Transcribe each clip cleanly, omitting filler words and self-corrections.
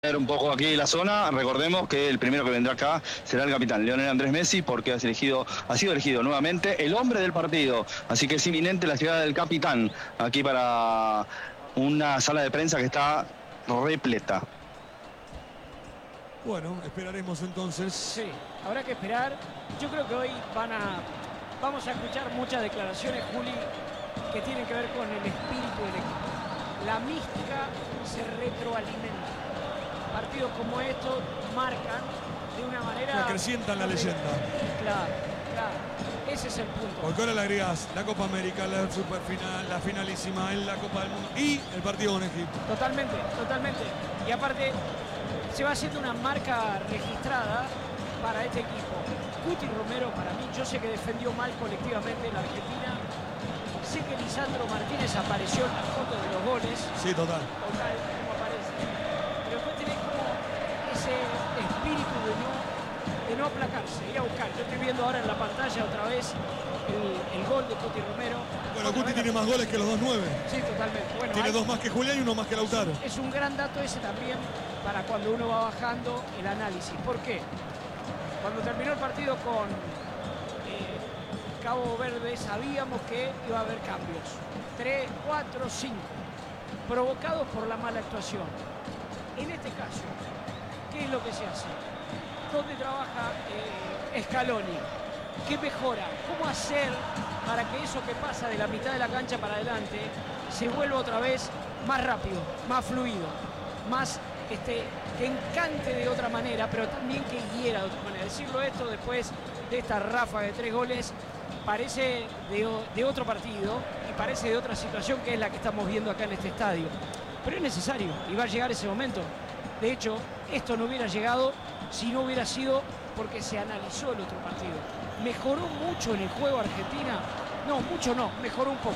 Un poco aquí la zona, recordemos que el primero que vendrá acá será el capitán Lionel Andrés Messi, porque ha sido elegido nuevamente el hombre del partido, así que es inminente la llegada del capitán aquí para una sala de prensa que está repleta. Bueno, esperaremos entonces. Sí, habrá que esperar. Yo creo que hoy vamos a escuchar muchas declaraciones, Juli, que tienen que ver con el espíritu del equipo. La mística se retroalimenta. Partidos como estos marcan de una manera... Que acrecientan la leyenda. Claro. Ese es el punto. Porque ahora le agregás la Copa América, la superfinal, la finalísima, en la Copa del Mundo y el partido con Egipto. Totalmente. Y aparte, se va haciendo una marca registrada para este equipo. Cuti Romero, para mí, yo sé que defendió mal colectivamente la Argentina. Sé que Lisandro Martínez apareció en la foto de los goles. Sí, total. Total, como aparece. Pero después tenés como ese espíritu de no aplacarse, ir a buscar. Yo estoy viendo ahora en la pantalla otra vez el gol de Cuti Romero. Bueno, Cuti tiene más goles que los 2-9. Sí, totalmente. Bueno, tiene dos más que Julián y uno más que Lautaro. Es un gran dato ese también para cuando uno va bajando el análisis. ¿Por qué? Cuando terminó el partido con Cabo Verde sabíamos que iba a haber cambios. 3, 4, 5. Provocados por la mala actuación. En este caso, ¿qué es lo que se hace? ¿Dónde trabaja Scaloni? ¿Qué mejora? ¿Cómo hacer para que eso que pasa de la mitad de la cancha para adelante se vuelva otra vez más rápido, más fluido, más que encante de otra manera, pero también que hiera de otra manera? Decirlo esto después de esta ráfaga de 3 goles parece de otro partido y parece de otra situación, que es la que estamos viendo acá en este estadio. Pero es necesario y va a llegar ese momento. De hecho, esto no hubiera llegado si no hubiera sido porque se analizó el otro partido. ¿Mejoró mucho en el juego Argentina? No, mucho no, mejoró un poco.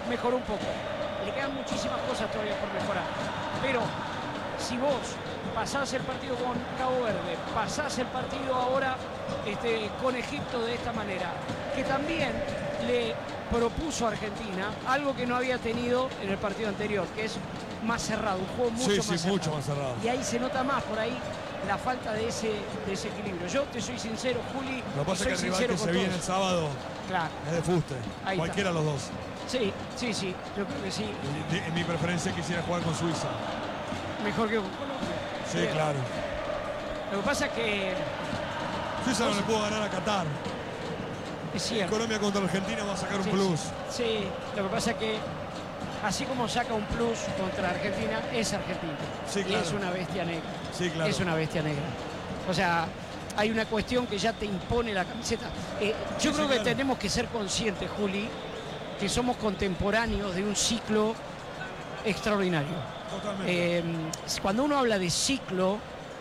Le quedan muchísimas cosas todavía por mejorar. Pero si vos pasás el partido con Cabo Verde, pasás el partido ahora con Egipto de esta manera, que también le propuso a Argentina algo que no había tenido en el partido anterior, que es más cerrado, un juego mucho más cerrado. Y ahí se nota más por ahí la falta de ese equilibrio. Yo te soy sincero, Juli. Lo que pasa es que el rival que se viene el sábado es de fuste. Ahí cualquiera de los dos. Sí, yo creo que sí. En mi preferencia quisiera jugar con Suiza. Mejor que con Colombia. Sí, claro. Lo que pasa es que Suiza no le puedo ganar a Qatar. Es cierto. Colombia contra Argentina va a sacar un plus. Sí, lo que pasa es que así como saca un plus contra Argentina, es Argentina. Sí, claro. Y es una bestia negra. Sí, claro. Es una bestia negra. O sea, hay una cuestión que ya te impone la camiseta. Yo creo que tenemos que ser conscientes, Juli, que somos contemporáneos de un ciclo extraordinario. Totalmente. Cuando uno habla de ciclo,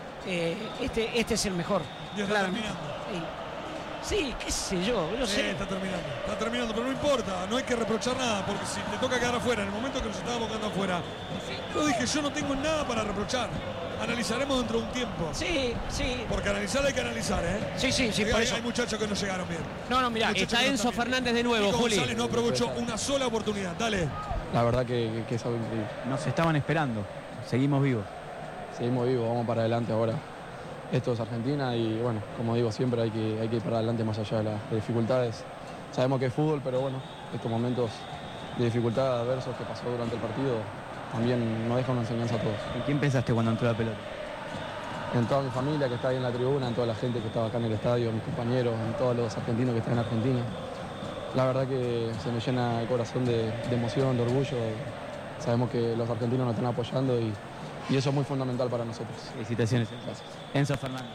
este es el mejor. Ya está terminando. Sí, qué sé yo sé. Está terminando, pero no importa, no hay que reprochar nada, porque si te toca quedar afuera, en el momento que nos estábamos quedando afuera, yo dije, yo no tengo nada para reprochar. Analizaremos dentro de un tiempo. Sí. Porque analizar hay que analizar, ¿eh? Sí, por eso. Hay muchachos que no llegaron bien. No, mirá, está Enzo Fernández de nuevo, Juli. González no aprovechó una sola oportunidad, dale. La verdad que es algo increíble. Nos estaban esperando, seguimos vivos. Seguimos vivos, vamos para adelante ahora. Esto es Argentina y bueno, como digo siempre hay que ir para adelante más allá de las dificultades. Sabemos que es fútbol, pero bueno, estos momentos de dificultad adversos que pasó durante el partido también nos dejan una enseñanza a todos. ¿En quién pensaste cuando entró la pelota? En toda mi familia que está ahí en la tribuna, en toda la gente que estaba acá en el estadio, mis compañeros, en todos los argentinos que están en Argentina. La verdad que se me llena el corazón de emoción, de orgullo. Sabemos que los argentinos nos están apoyando y eso es muy fundamental para nosotros. Felicitaciones. Gracias. Enzo Fernández.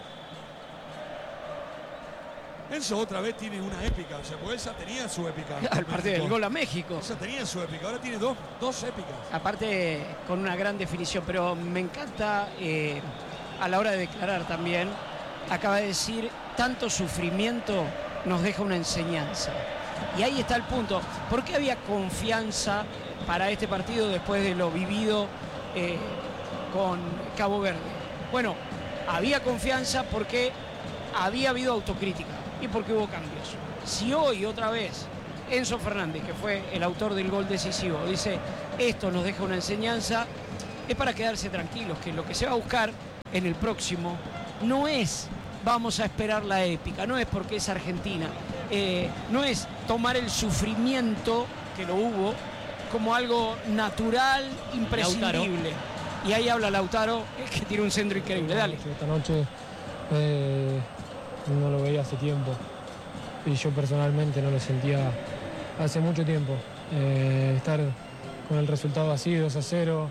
Enzo otra vez tiene una épica, o sea, pues esa tenía su épica. Al partido del gol a México. Esa tenía su épica, ahora tiene dos épicas. Aparte con una gran definición, pero me encanta a la hora de declarar también, acaba de decir, tanto sufrimiento nos deja una enseñanza. Y ahí está el punto. ¿Por qué había confianza para este partido después de lo vivido con Cabo Verde? Bueno, había confianza porque había habido autocrítica y porque hubo cambios. Si hoy otra vez Enzo Fernández, que fue el autor del gol decisivo, dice esto nos deja una enseñanza, es para quedarse tranquilos, que lo que se va a buscar en el próximo, no es vamos a esperar la épica, no es porque es Argentina, no es tomar el sufrimiento, que lo hubo, como algo natural, imprescindible. Y ahí habla Lautaro, que tiene un centro increíble. Dale. Esta noche no lo veía hace tiempo y yo personalmente no lo sentía hace mucho tiempo. Estar con el resultado así, 2-0,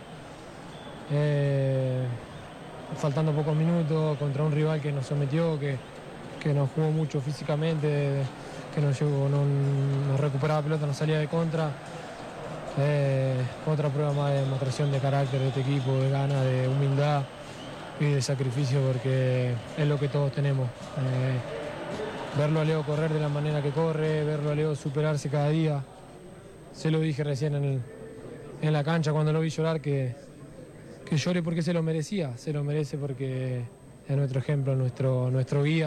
faltando pocos minutos contra un rival que nos sometió, que nos jugó mucho físicamente, que nos recuperaba pelota, nos salía de contra. Otra prueba más de demostración de carácter de este equipo, de ganas, de humildad y de sacrificio, porque es lo que todos tenemos. Verlo a Leo correr de la manera que corre, verlo a Leo superarse cada día. Se lo dije recién en la cancha cuando lo vi llorar, que llore porque se lo merecía, se lo merece porque es nuestro ejemplo, nuestro guía,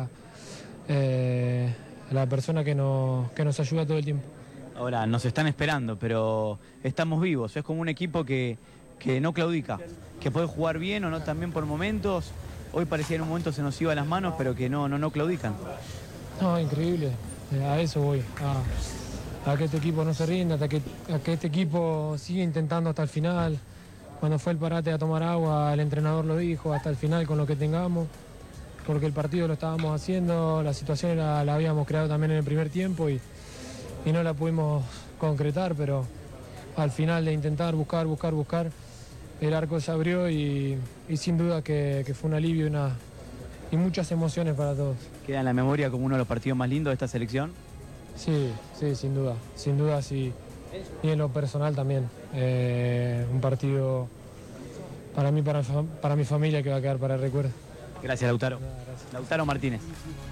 la persona que nos ayuda todo el tiempo. Ahora, nos están esperando, pero estamos vivos. Es como un equipo que no claudica, que puede jugar bien o no también por momentos. Hoy parecía en un momento se nos iba a las manos, pero que no claudican. No, increíble. A eso voy. A que este equipo no se rinda, a que este equipo siga intentando hasta el final. Cuando fue el parate a tomar agua, el entrenador lo dijo, hasta el final con lo que tengamos. Porque el partido lo estábamos haciendo, la situación la habíamos creado también en el primer tiempo y no la pudimos concretar, pero al final de intentar buscar, el arco se abrió y sin duda que fue un alivio y muchas emociones para todos. ¿Queda en la memoria como uno de los partidos más lindos de esta selección? Sí, sin duda sí, y en lo personal también. Un partido para mí, para mi familia, que va a quedar para el recuerdo. Gracias, Lautaro. Gracias. Lautaro Martínez.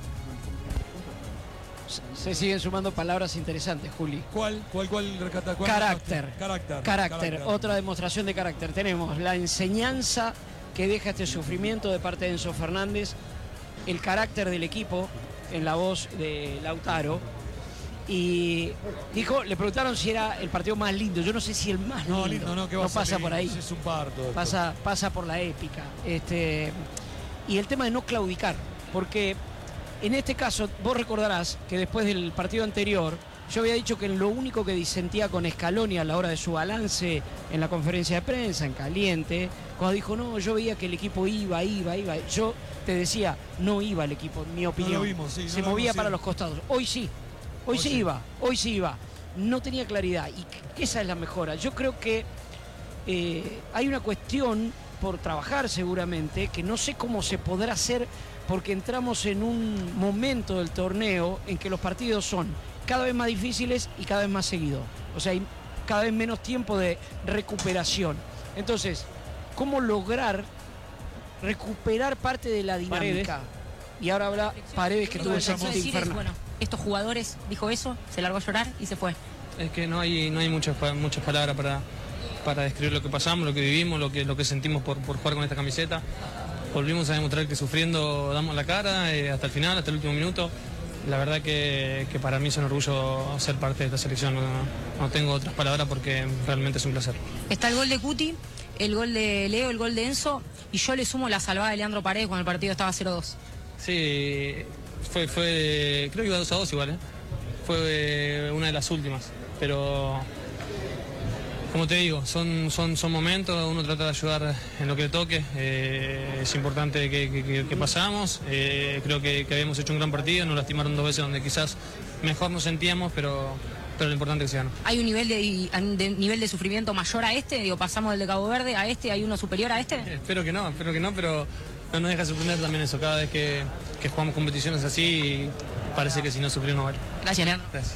Se siguen sumando palabras interesantes, Juli. ¿Cuál rescata? Carácter, otra demostración de carácter. Tenemos la enseñanza que deja este sufrimiento de parte de Enzo Fernández, el carácter del equipo en la voz de Lautaro. Y dijo, le preguntaron si era el partido más lindo. Yo no sé si el más lindo. No pasa por ahí. Es un parto. Pasa por la épica. Y el tema de no claudicar, porque en este caso, vos recordarás que después del partido anterior, yo había dicho que lo único que disentía con Scaloni a la hora de su balance en la conferencia de prensa, en caliente, cuando dijo, no, yo veía que el equipo iba. Yo te decía, no iba el equipo, en mi opinión. No lo vimos, sí, se movía para los costados. Hoy sí iba. No tenía claridad y esa es la mejora. Yo creo que hay una cuestión por trabajar seguramente, que no sé cómo se podrá hacer, porque entramos en un momento del torneo en que los partidos son cada vez más difíciles y cada vez más seguidos. O sea, hay cada vez menos tiempo de recuperación. Entonces, ¿cómo lograr recuperar parte de la dinámica? Y ahora habla Paredes, que tuvo esa actitud infernal. Bueno, estos jugadores, dijo eso, se largó a llorar y se fue. Es que no hay muchas palabras para describir lo que pasamos, lo que vivimos, lo que sentimos por jugar con esta camiseta. Volvimos a demostrar que sufriendo damos la cara hasta el final, hasta el último minuto. La verdad que para mí es un orgullo ser parte de esta selección. No tengo otras palabras porque realmente es un placer. Está el gol de Cuti, el gol de Leo, el gol de Enzo, y yo le sumo la salvada de Leandro Paredes cuando el partido estaba 0-2. Sí, fue creo que iba 2-2 igual, Fue una de las últimas, pero como te digo, son momentos, uno trata de ayudar en lo que le toque. Es importante que pasamos. Creo que habíamos hecho un gran partido, nos lastimaron 2 veces donde quizás mejor nos sentíamos, pero lo importante es que se ganó. ¿Hay un nivel de sufrimiento mayor a este? Digo, pasamos del de Cabo Verde a este, ¿hay uno superior a este? Espero que no, pero no nos deja sorprender también eso. Cada vez que jugamos competiciones así, parece que si no sufrimos no vale. Gracias, Leandro. Gracias.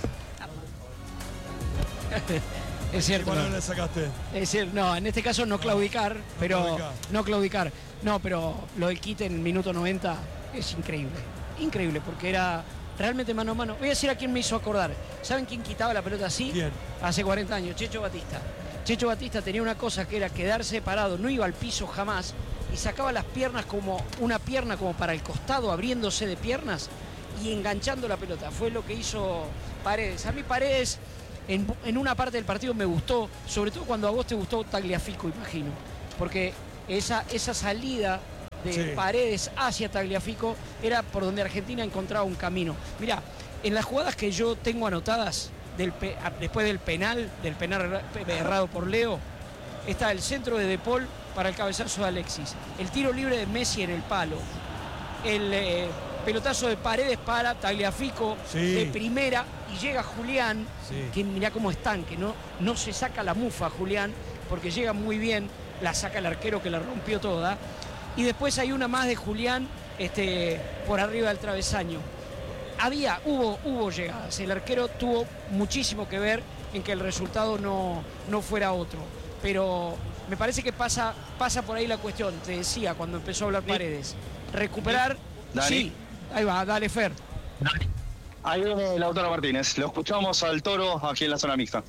Es cierto. ¿Qué palabra sacaste? Es decir, no, en este caso no claudicar, no claudicar. No, pero lo del quite en el minuto 90 es increíble. Increíble, porque era realmente mano a mano. Voy a decir a quién me hizo acordar. ¿Saben quién quitaba la pelota así? ¿Quién? Hace 40 años, Checho Batista. Checho Batista tenía una cosa que era quedarse parado, no iba al piso jamás y sacaba las piernas como una pierna como para el costado, abriéndose de piernas y enganchando la pelota. Fue lo que hizo Paredes. A mí Paredes en una parte del partido me gustó, sobre todo cuando a vos te gustó Tagliafico, imagino, porque esa salida de Paredes hacia Tagliafico era por donde Argentina encontraba un camino. Mirá, en las jugadas que yo tengo anotadas después del penal errado por Leo, está el centro de De Paul para el cabezazo de Alexis, el tiro libre de Messi en el palo, el pelotazo de Paredes para Tagliafico de primera, y llega Julián, que mirá cómo están, que no se saca la mufa Julián, porque llega muy bien, la saca el arquero que la rompió toda, y después hay una más de Julián por arriba del travesaño. Hubo llegadas, el arquero tuvo muchísimo que ver en que el resultado no fuera otro, pero me parece que pasa por ahí la cuestión. Te decía cuando empezó a hablar Paredes, recuperar, Dani. sí, ahí va, dale Fer. Dani. Ahí viene Lautaro Martínez, lo escuchamos al Toro aquí en la zona mixta.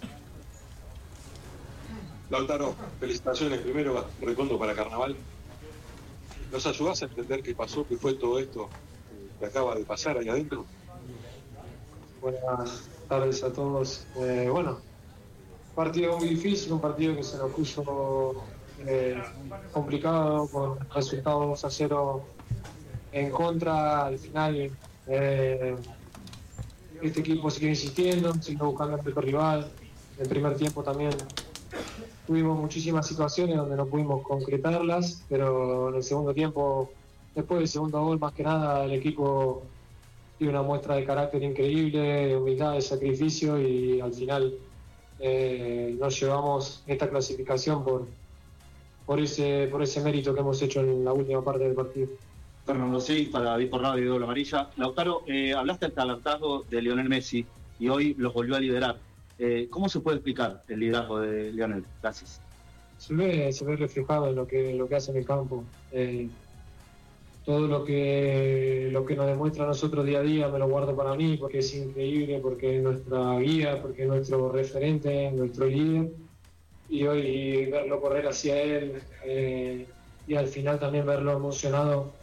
Lautaro, felicitaciones primero, recuerdo para Carnaval. ¿Nos ayudás a entender qué pasó, qué fue todo esto que acaba de pasar ahí adentro? Buenas tardes a todos. Partido muy difícil, un partido que se nos puso complicado, con resultado 2-0 en contra. Al final, este equipo sigue insistiendo, sigue buscando el propio rival. En el primer tiempo también tuvimos muchísimas situaciones donde no pudimos concretarlas, pero en el segundo tiempo, después del segundo gol, más que nada, el equipo dio una muestra de carácter increíble, de humildad, de sacrificio, y al final nos llevamos esta clasificación por ese mérito que hemos hecho en la última parte del partido. Fernando Cis, para Vipo Radio y Doble Amarilla. Lautaro, hablaste del talentazo de Lionel Messi y hoy los volvió a liderar. ¿Cómo se puede explicar el liderazgo de Lionel? Gracias. Se ve reflejado en lo que hace en el campo. Todo lo que nos demuestra a nosotros día a día me lo guardo para mí, porque es increíble, porque es nuestra guía, porque es nuestro referente, nuestro líder. Y hoy verlo correr hacia él y al final también verlo emocionado,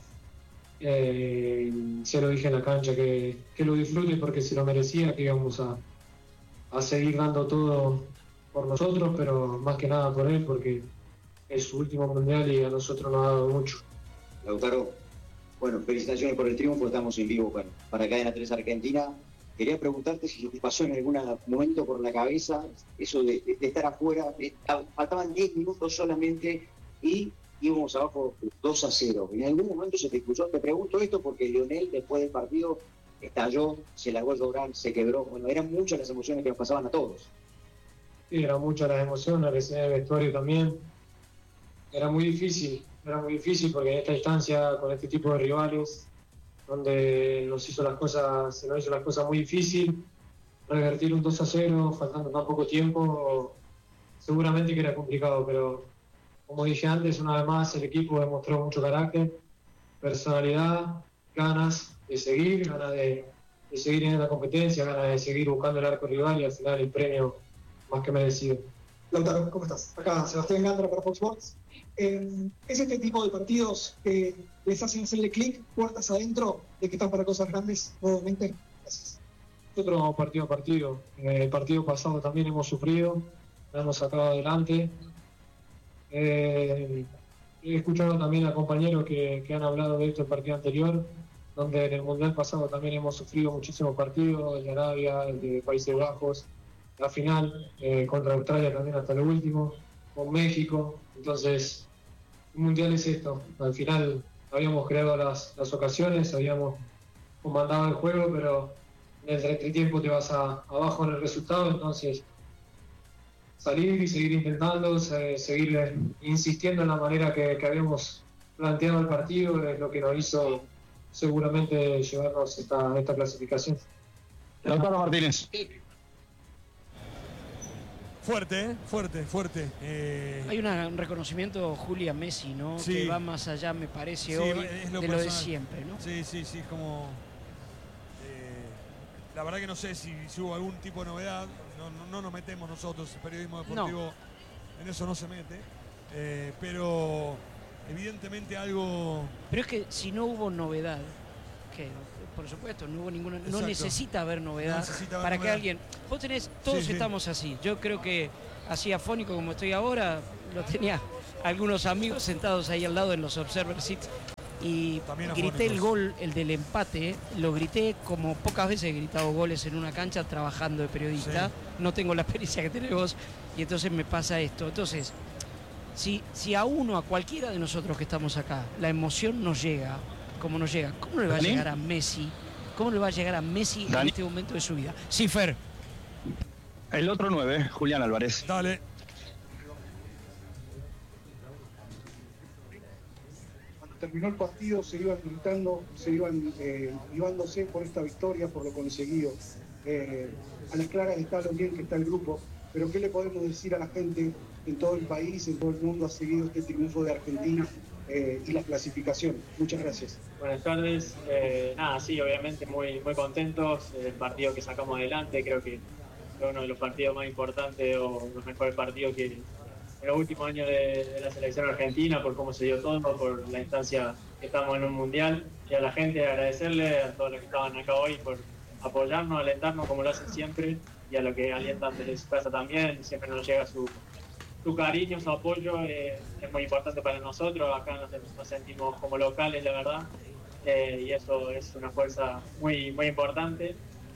se lo dije en la cancha, que lo disfrute porque se lo merecía, que íbamos a seguir dando todo por nosotros, pero más que nada por él, porque es su último mundial y a nosotros nos ha dado mucho. Lautaro, bueno, felicitaciones por el triunfo, estamos en vivo para Cadena 3 Argentina. Quería preguntarte si te pasó en algún momento por la cabeza eso de estar afuera, faltaban 10 minutos solamente y íbamos abajo 2-0. ¿En algún momento se te cruzó? Te pregunto esto porque Lionel después del partido estalló, se largó a llorar, se quebró. Bueno, eran muchas las emociones que nos pasaban a todos. Sí, eran muchas las emociones, recién en el vestuario también. Era muy difícil porque en esta instancia, con este tipo de rivales, donde se nos hizo las cosas muy difícil, revertir un 2-0, faltando tan poco tiempo, seguramente que era complicado, pero como dije antes, una vez más el equipo demostró mucho carácter, personalidad, ganas de seguir, ganas de seguir en la competencia, ganas de seguir buscando el arco rival y al final el premio más que merecido. Lautaro, ¿cómo estás? Acá Sebastián Gándara para Fox Sports. ¿Es este tipo de partidos que les hacen hacerle clic, puertas adentro, de que están para cosas grandes nuevamente? Gracias. Nosotros partido a partido. El partido pasado también hemos sufrido, lo hemos sacado adelante. He escuchado también a compañeros que han hablado de esto el partido anterior, donde en el Mundial pasado también hemos sufrido muchísimos partidos, el de Arabia, el de Países Bajos, la final contra Australia también hasta lo último, con México. Entonces, el Mundial es esto. Al final habíamos creado las ocasiones, habíamos comandado el juego, pero en el entretiempo te vas abajo en el resultado, entonces salir y seguir intentando, seguir insistiendo en la manera que habíamos planteado el partido es lo que nos hizo seguramente llevarnos esta clasificación. Lautaro Martínez. Fuerte, fuerte. Hay un reconocimiento, Juli, a Messi, ¿no? Sí. Que va más allá, me parece, Sí, hoy, es de lo de siempre, ¿no? Sí, como... la verdad que no sé si hubo algún tipo de novedad. No nos metemos nosotros, el periodismo deportivo, en eso no se mete. Pero evidentemente algo... Pero es que si no hubo novedad, que por supuesto no hubo ninguna, Exacto. no necesita haber novedad para que alguien, vos tenés, todos estamos así. Yo creo que así afónico como estoy ahora, lo tenía algunos amigos sentados ahí al lado en los observer seats Y También grité el afónicos. gol, el del empate, lo grité como pocas veces he gritado goles en una cancha trabajando de periodista. Sí. No tengo la experiencia que tenés vos y entonces me pasa esto. Entonces, si a uno, a cualquiera de nosotros que estamos acá, la emoción nos llega, como nos llega, ¿cómo le va a ¿Dani? llegar a Messi? ¿Cómo le va a llegar a Messi en Dani. este momento de su vida? Sí, Fer. El otro 9, Julián Álvarez. Dale. Cuando terminó el partido se iban gritando, se iban llevándose por esta victoria, por lo conseguido. A las claras está lo bien que está el grupo, pero ¿qué le podemos decir a la gente en todo el país, en todo el mundo ha seguido este triunfo de Argentina y la clasificación? Muchas gracias. Buenas tardes. Nada, sí, obviamente muy contentos. El partido que sacamos adelante, creo que fue uno de los partidos más importantes o los mejores partidos que en los últimos años de la selección argentina, por cómo se dio todo, por la instancia que estamos en un mundial. Y a la gente agradecerle, a todos los que estaban acá hoy, por apoyarnos, alentarnos como lo hacen siempre, y a los que alientan desde su casa también. Siempre nos llega su cariño, su apoyo, es muy importante para nosotros. Acá nos sentimos como locales, la verdad, y eso es una fuerza muy importante,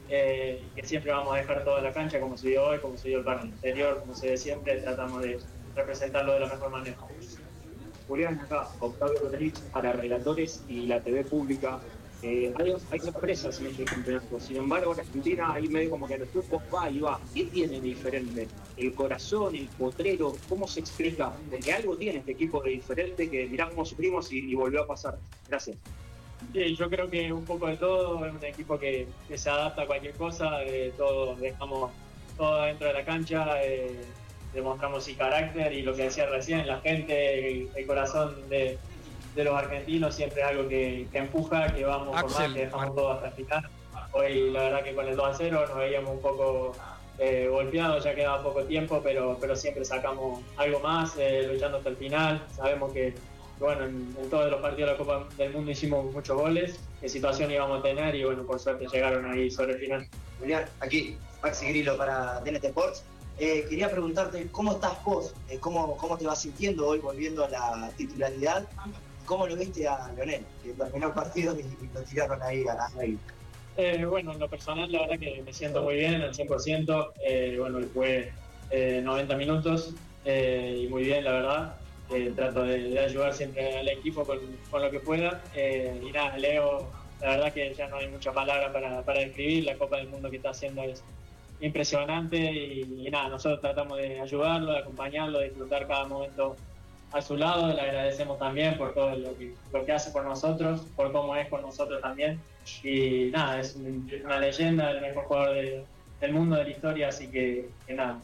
que siempre vamos a dejar toda la cancha, como se dio hoy, como se dio el partido anterior, como se ve siempre, tratamos de representarlo de la mejor manera. Julián, acá, Octavio Rodríguez para Relatores y la TV Pública. Hay sorpresas en este campeonato. Sin embargo, en Argentina hay medio como que el fútbol va y va. ¿Qué tiene de diferente? ¿El corazón, el potrero? ¿Cómo se explica? Porque algo tiene este equipo de diferente que mirá cómo sufrimos y volvió a pasar. Gracias. Sí, yo creo que un poco de todo, es un equipo que se adapta a cualquier cosa, todo dejamos todo dentro de la cancha, demostramos sí carácter y lo que decía recién, la gente, el corazón de los argentinos siempre es algo que empuja, que vamos por más, que dejamos todo hasta el final. Hoy la verdad que con el 2-0 nos veíamos un poco golpeados, ya quedaba poco tiempo, pero siempre sacamos algo más, luchando hasta el final. Sabemos que bueno, en todos los partidos de la Copa del Mundo hicimos muchos goles, qué situación íbamos a tener y bueno, por suerte llegaron ahí sobre el final. Julián, aquí Maxi Grillo para TNT Sports. Quería preguntarte, ¿cómo estás vos? ¿Cómo te vas sintiendo hoy volviendo a la titularidad? ¿Cómo lo viste a Lionel? Que terminó el partido y lo tiraron ahí a la ahí. Bueno, en lo personal la verdad que me siento muy bien, al 100%. Bueno, fue 90 minutos y muy bien, la verdad. Trato de ayudar siempre al equipo con lo que pueda. Y nada, Leo, la verdad que ya no hay mucha palabra para describir. La Copa del Mundo que está haciendo es impresionante y nada, nosotros tratamos de ayudarlo, de acompañarlo, de disfrutar cada momento a su lado. Le agradecemos también por todo lo que hace por nosotros, por cómo es con nosotros también. Y nada, es una leyenda, el mejor jugador del mundo, de la historia, así que nada.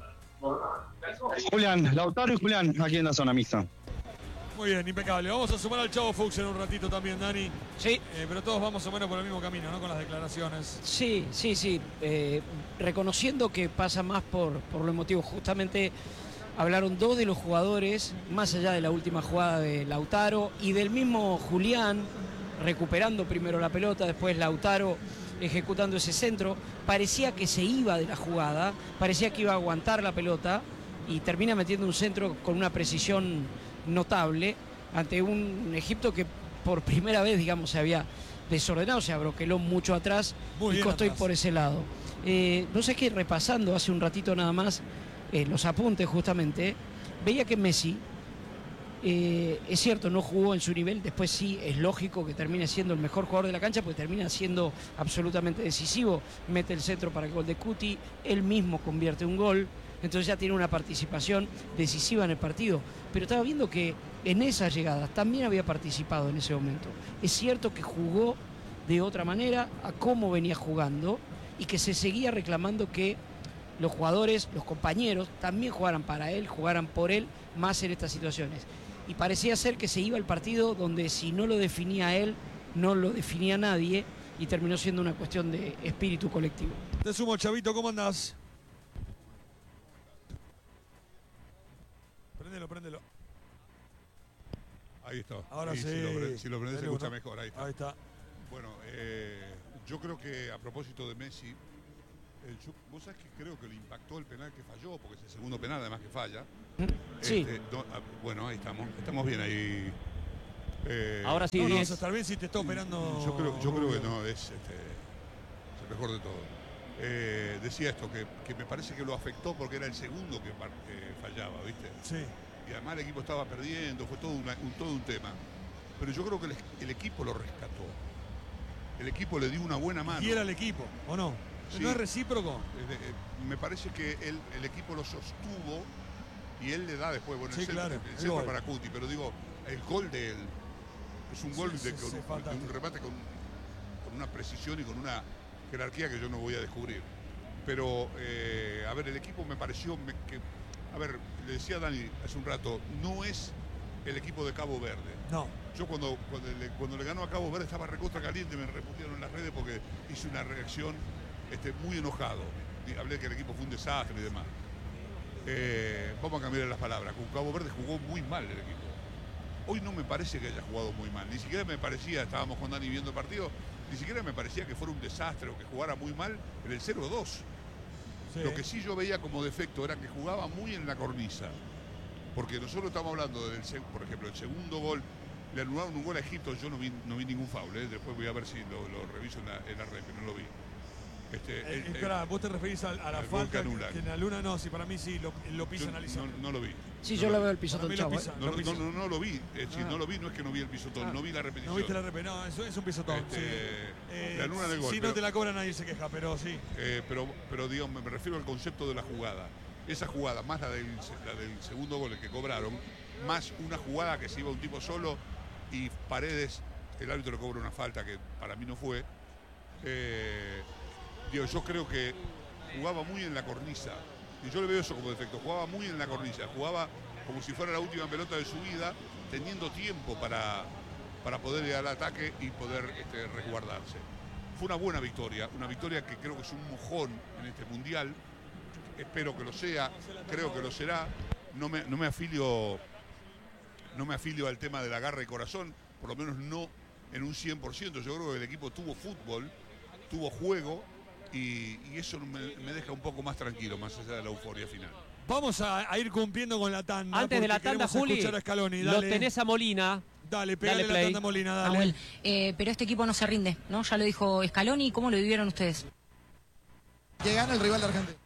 Julián, Lautaro y Julián, aquí en la zona mixta. Muy bien, impecable. Vamos a sumar al Chavo Fuchs en un ratito también, Dani. Sí. Pero todos vamos o menos por el mismo camino, ¿no? Con las declaraciones. Sí. Reconociendo que pasa más por lo emotivo. Justamente hablaron dos de los jugadores, más allá de la última jugada de Lautaro y del mismo Julián, recuperando primero la pelota, después Lautaro ejecutando ese centro. Parecía que se iba de la jugada, parecía que iba a aguantar la pelota y termina metiendo un centro con una precisión notable ante un Egipto que por primera vez, digamos, se había desordenado, se abroqueló mucho atrás y costó ir por ese lado. No sé qué, repasando hace un ratito nada más los apuntes justamente, veía que Messi, es cierto, no jugó en su nivel, después sí es lógico que termine siendo el mejor jugador de la cancha, porque termina siendo absolutamente decisivo, mete el centro para el gol de Cuti, él mismo convierte un gol, entonces ya tiene una participación decisiva en el partido, pero estaba viendo que en esas llegadas también había participado en ese momento. Es cierto que jugó de otra manera a cómo venía jugando y que se seguía reclamando que los jugadores, los compañeros, también jugaran para él, jugaran por él, más en estas situaciones. Y parecía ser que se iba al partido donde si no lo definía él, no lo definía nadie, y terminó siendo una cuestión de espíritu colectivo. Te sumo, Chavito, ¿cómo andás? Préndelo. Ahí está. Ahora ahí, sí. Si lo prendés se escucha mejor. Ahí está. Ahí está. Bueno, yo creo que a propósito de Messi, vos sabés que creo que le impactó el penal que falló, porque es el segundo penal además que falla. Sí. Bueno, ahí estamos bien ahí. Ahora sí, no, 10. tal vez si te está operando. Yo creo que no, es el mejor de todo. Decía esto, que me parece que lo afectó porque era el segundo que fallaba, ¿viste? Sí. Y además el equipo estaba perdiendo, fue todo un tema. Pero yo creo que el equipo lo rescató. El equipo le dio una buena mano. Y era el equipo, ¿o no? Sí. ¿No es recíproco? Me parece que el equipo lo sostuvo y él le da después, bueno, Sí, el claro, centro, el el centro gol. para Cuti, pero digo, el gol de él es un gol de un remate con una precisión y con una jerarquía que yo no voy a descubrir. Pero, a ver, el equipo me pareció a ver, le decía a Dani hace un rato, no es el equipo de Cabo Verde. No. Yo cuando le ganó a Cabo Verde estaba recontra caliente, me repudiaron en las redes porque hice una reacción muy enojado. Y hablé que el equipo fue un desastre y demás. Vamos a cambiar las palabras. Con Cabo Verde jugó muy mal el equipo. Hoy no me parece que haya jugado muy mal. Ni siquiera me parecía, estábamos con Dani viendo el partido, ni siquiera me parecía que fuera un desastre o que jugara muy mal en el 0-2. Sí. Lo que sí yo veía como defecto era que jugaba muy en la cornisa. Porque nosotros estamos hablando por ejemplo, el segundo gol, le anularon un gol a Egipto, yo no vi ningún foul, después voy a ver si lo reviso en la red, pero no lo vi. Espera, vos te referís a la falta que en la luna no, si para mí sí, lo pisa analizando. No lo vi. Sí, yo lo veo el pisotón, chavo. No lo vi, no lo vi, no es que no vi el pisotón, no vi la repetición. No viste la repetición, no, eso es un pisotón. La luna del gol. Si no te la cobra nadie se queja, pero sí. Pero digamos, me refiero al concepto de la jugada. Esa jugada, más la del segundo gol que cobraron, más una jugada que se iba un tipo solo y Paredes, el árbitro le cobra una falta que para mí no fue. Yo creo que jugaba muy en la cornisa. Y yo le veo eso como defecto. Jugaba muy en la cornisa. Jugaba como si fuera la última pelota de su vida, teniendo tiempo para poder ir al ataque y poder resguardarse. Fue una buena victoria. Una victoria que creo que es un mojón en este mundial. Espero que lo sea. Creo que lo será. No me afilio al tema de la garra y corazón. Por lo menos no en un 100%. Yo creo que el equipo tuvo fútbol, tuvo juego. Y eso me deja un poco más tranquilo, más allá de la euforia final. Vamos a ir cumpliendo con la tanda. Antes de la tanda, Juli, lo tenés a Molina. Dale, pegale la tanda a Molina, dale. Nahuel, pero este equipo no se rinde, ¿no? Ya lo dijo Scaloni. ¿Cómo lo vivieron ustedes? Que gana el rival de Argentina.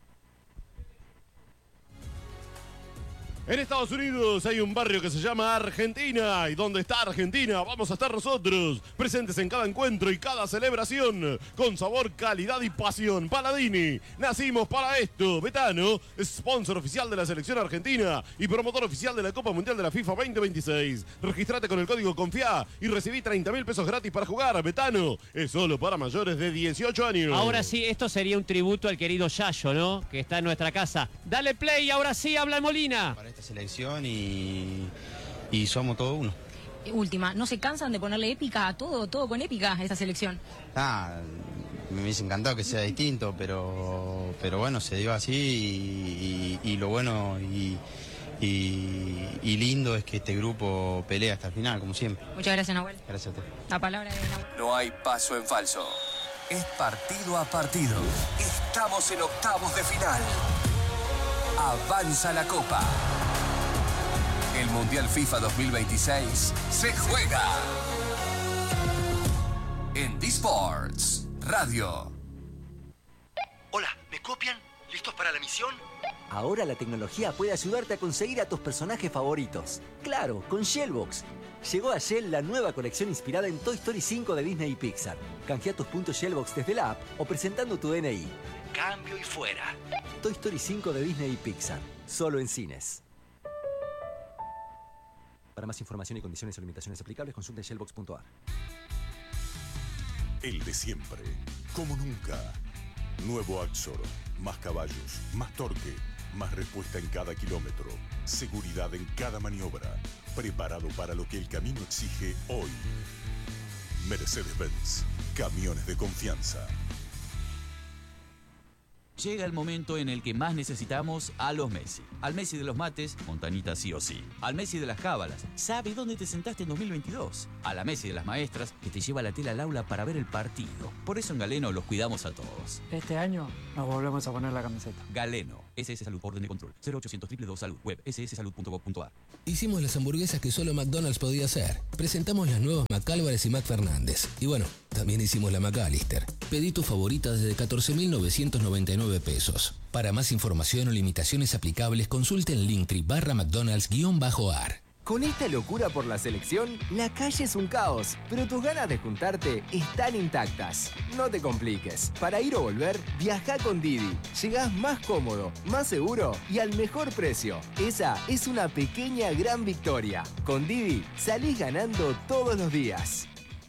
En Estados Unidos hay un barrio que se llama Argentina. ¿Y dónde está Argentina? Vamos a estar nosotros, presentes en cada encuentro y cada celebración, con sabor, calidad y pasión. Paladini, nacimos para esto. Betano, sponsor oficial de la selección argentina y promotor oficial de la Copa Mundial de la FIFA 2026. Registrate con el código CONFIA y recibí 30.000 pesos gratis para jugar. Betano es solo para mayores de 18 años. Ahora sí, esto sería un tributo al querido Yayo, ¿no? Que está en nuestra casa. Dale play, ahora sí, habla Molina. Esta selección y somos todo uno. Última, ¿no se cansan de ponerle épica a todo con épica a esta selección? Me hubiese encantado que sea distinto, pero bueno, se dio así y lo bueno y lindo es que este grupo pelea hasta el final, como siempre. Muchas gracias, Nahuel. Gracias a ti. La palabra de Nahuel. No hay paso en falso. Es partido a partido. Estamos en octavos de final. Avanza la Copa. El Mundial FIFA 2026 se juega en D-Sports Radio. Hola, ¿me copian? ¿Listos para la misión? Ahora la tecnología puede ayudarte a conseguir a tus personajes favoritos. Claro, con Shellbox. Llegó a Shell la nueva colección inspirada en Toy Story 5 de Disney y Pixar. Canjea tus puntos Shellbox desde la app o presentando tu DNI. Cambio y fuera. Toy Story 5 de Disney y Pixar. Solo en cines. Para más información y condiciones o limitaciones aplicables, consulte shellbox.ar. El de siempre, como nunca. Nuevo Axor. Más caballos, más torque, más respuesta en cada kilómetro. Seguridad en cada maniobra. Preparado para lo que el camino exige hoy. Mercedes-Benz. Camiones de confianza. Llega el momento en el que más necesitamos a los Messi. Al Messi de los mates, Montanita sí o sí. Al Messi de las cábalas, sabe dónde te sentaste en 2022. A la Messi de las maestras, que te lleva la tela al aula para ver el partido. Por eso en Galeno los cuidamos a todos. Este año nos volvemos a poner la camiseta. Galeno, SS Salud, orden de control. 0800 222 Salud, web sssalud.gov.ar. Hicimos las hamburguesas que solo McDonald's podía hacer. Presentamos las nuevas McAlvarez y McFernández. Y bueno, también hicimos la McAllister. Pedí tu favorita desde 14.999 pesos. Para más información o limitaciones aplicables, consulte en Linktree/McDonald's-AR. Con esta locura por la selección, la calle es un caos, pero tus ganas de juntarte están intactas. No te compliques. Para ir o volver, viaja con Didi. Llegás más cómodo, más seguro y al mejor precio. Esa es una pequeña gran victoria. Con Didi, salís ganando todos los días.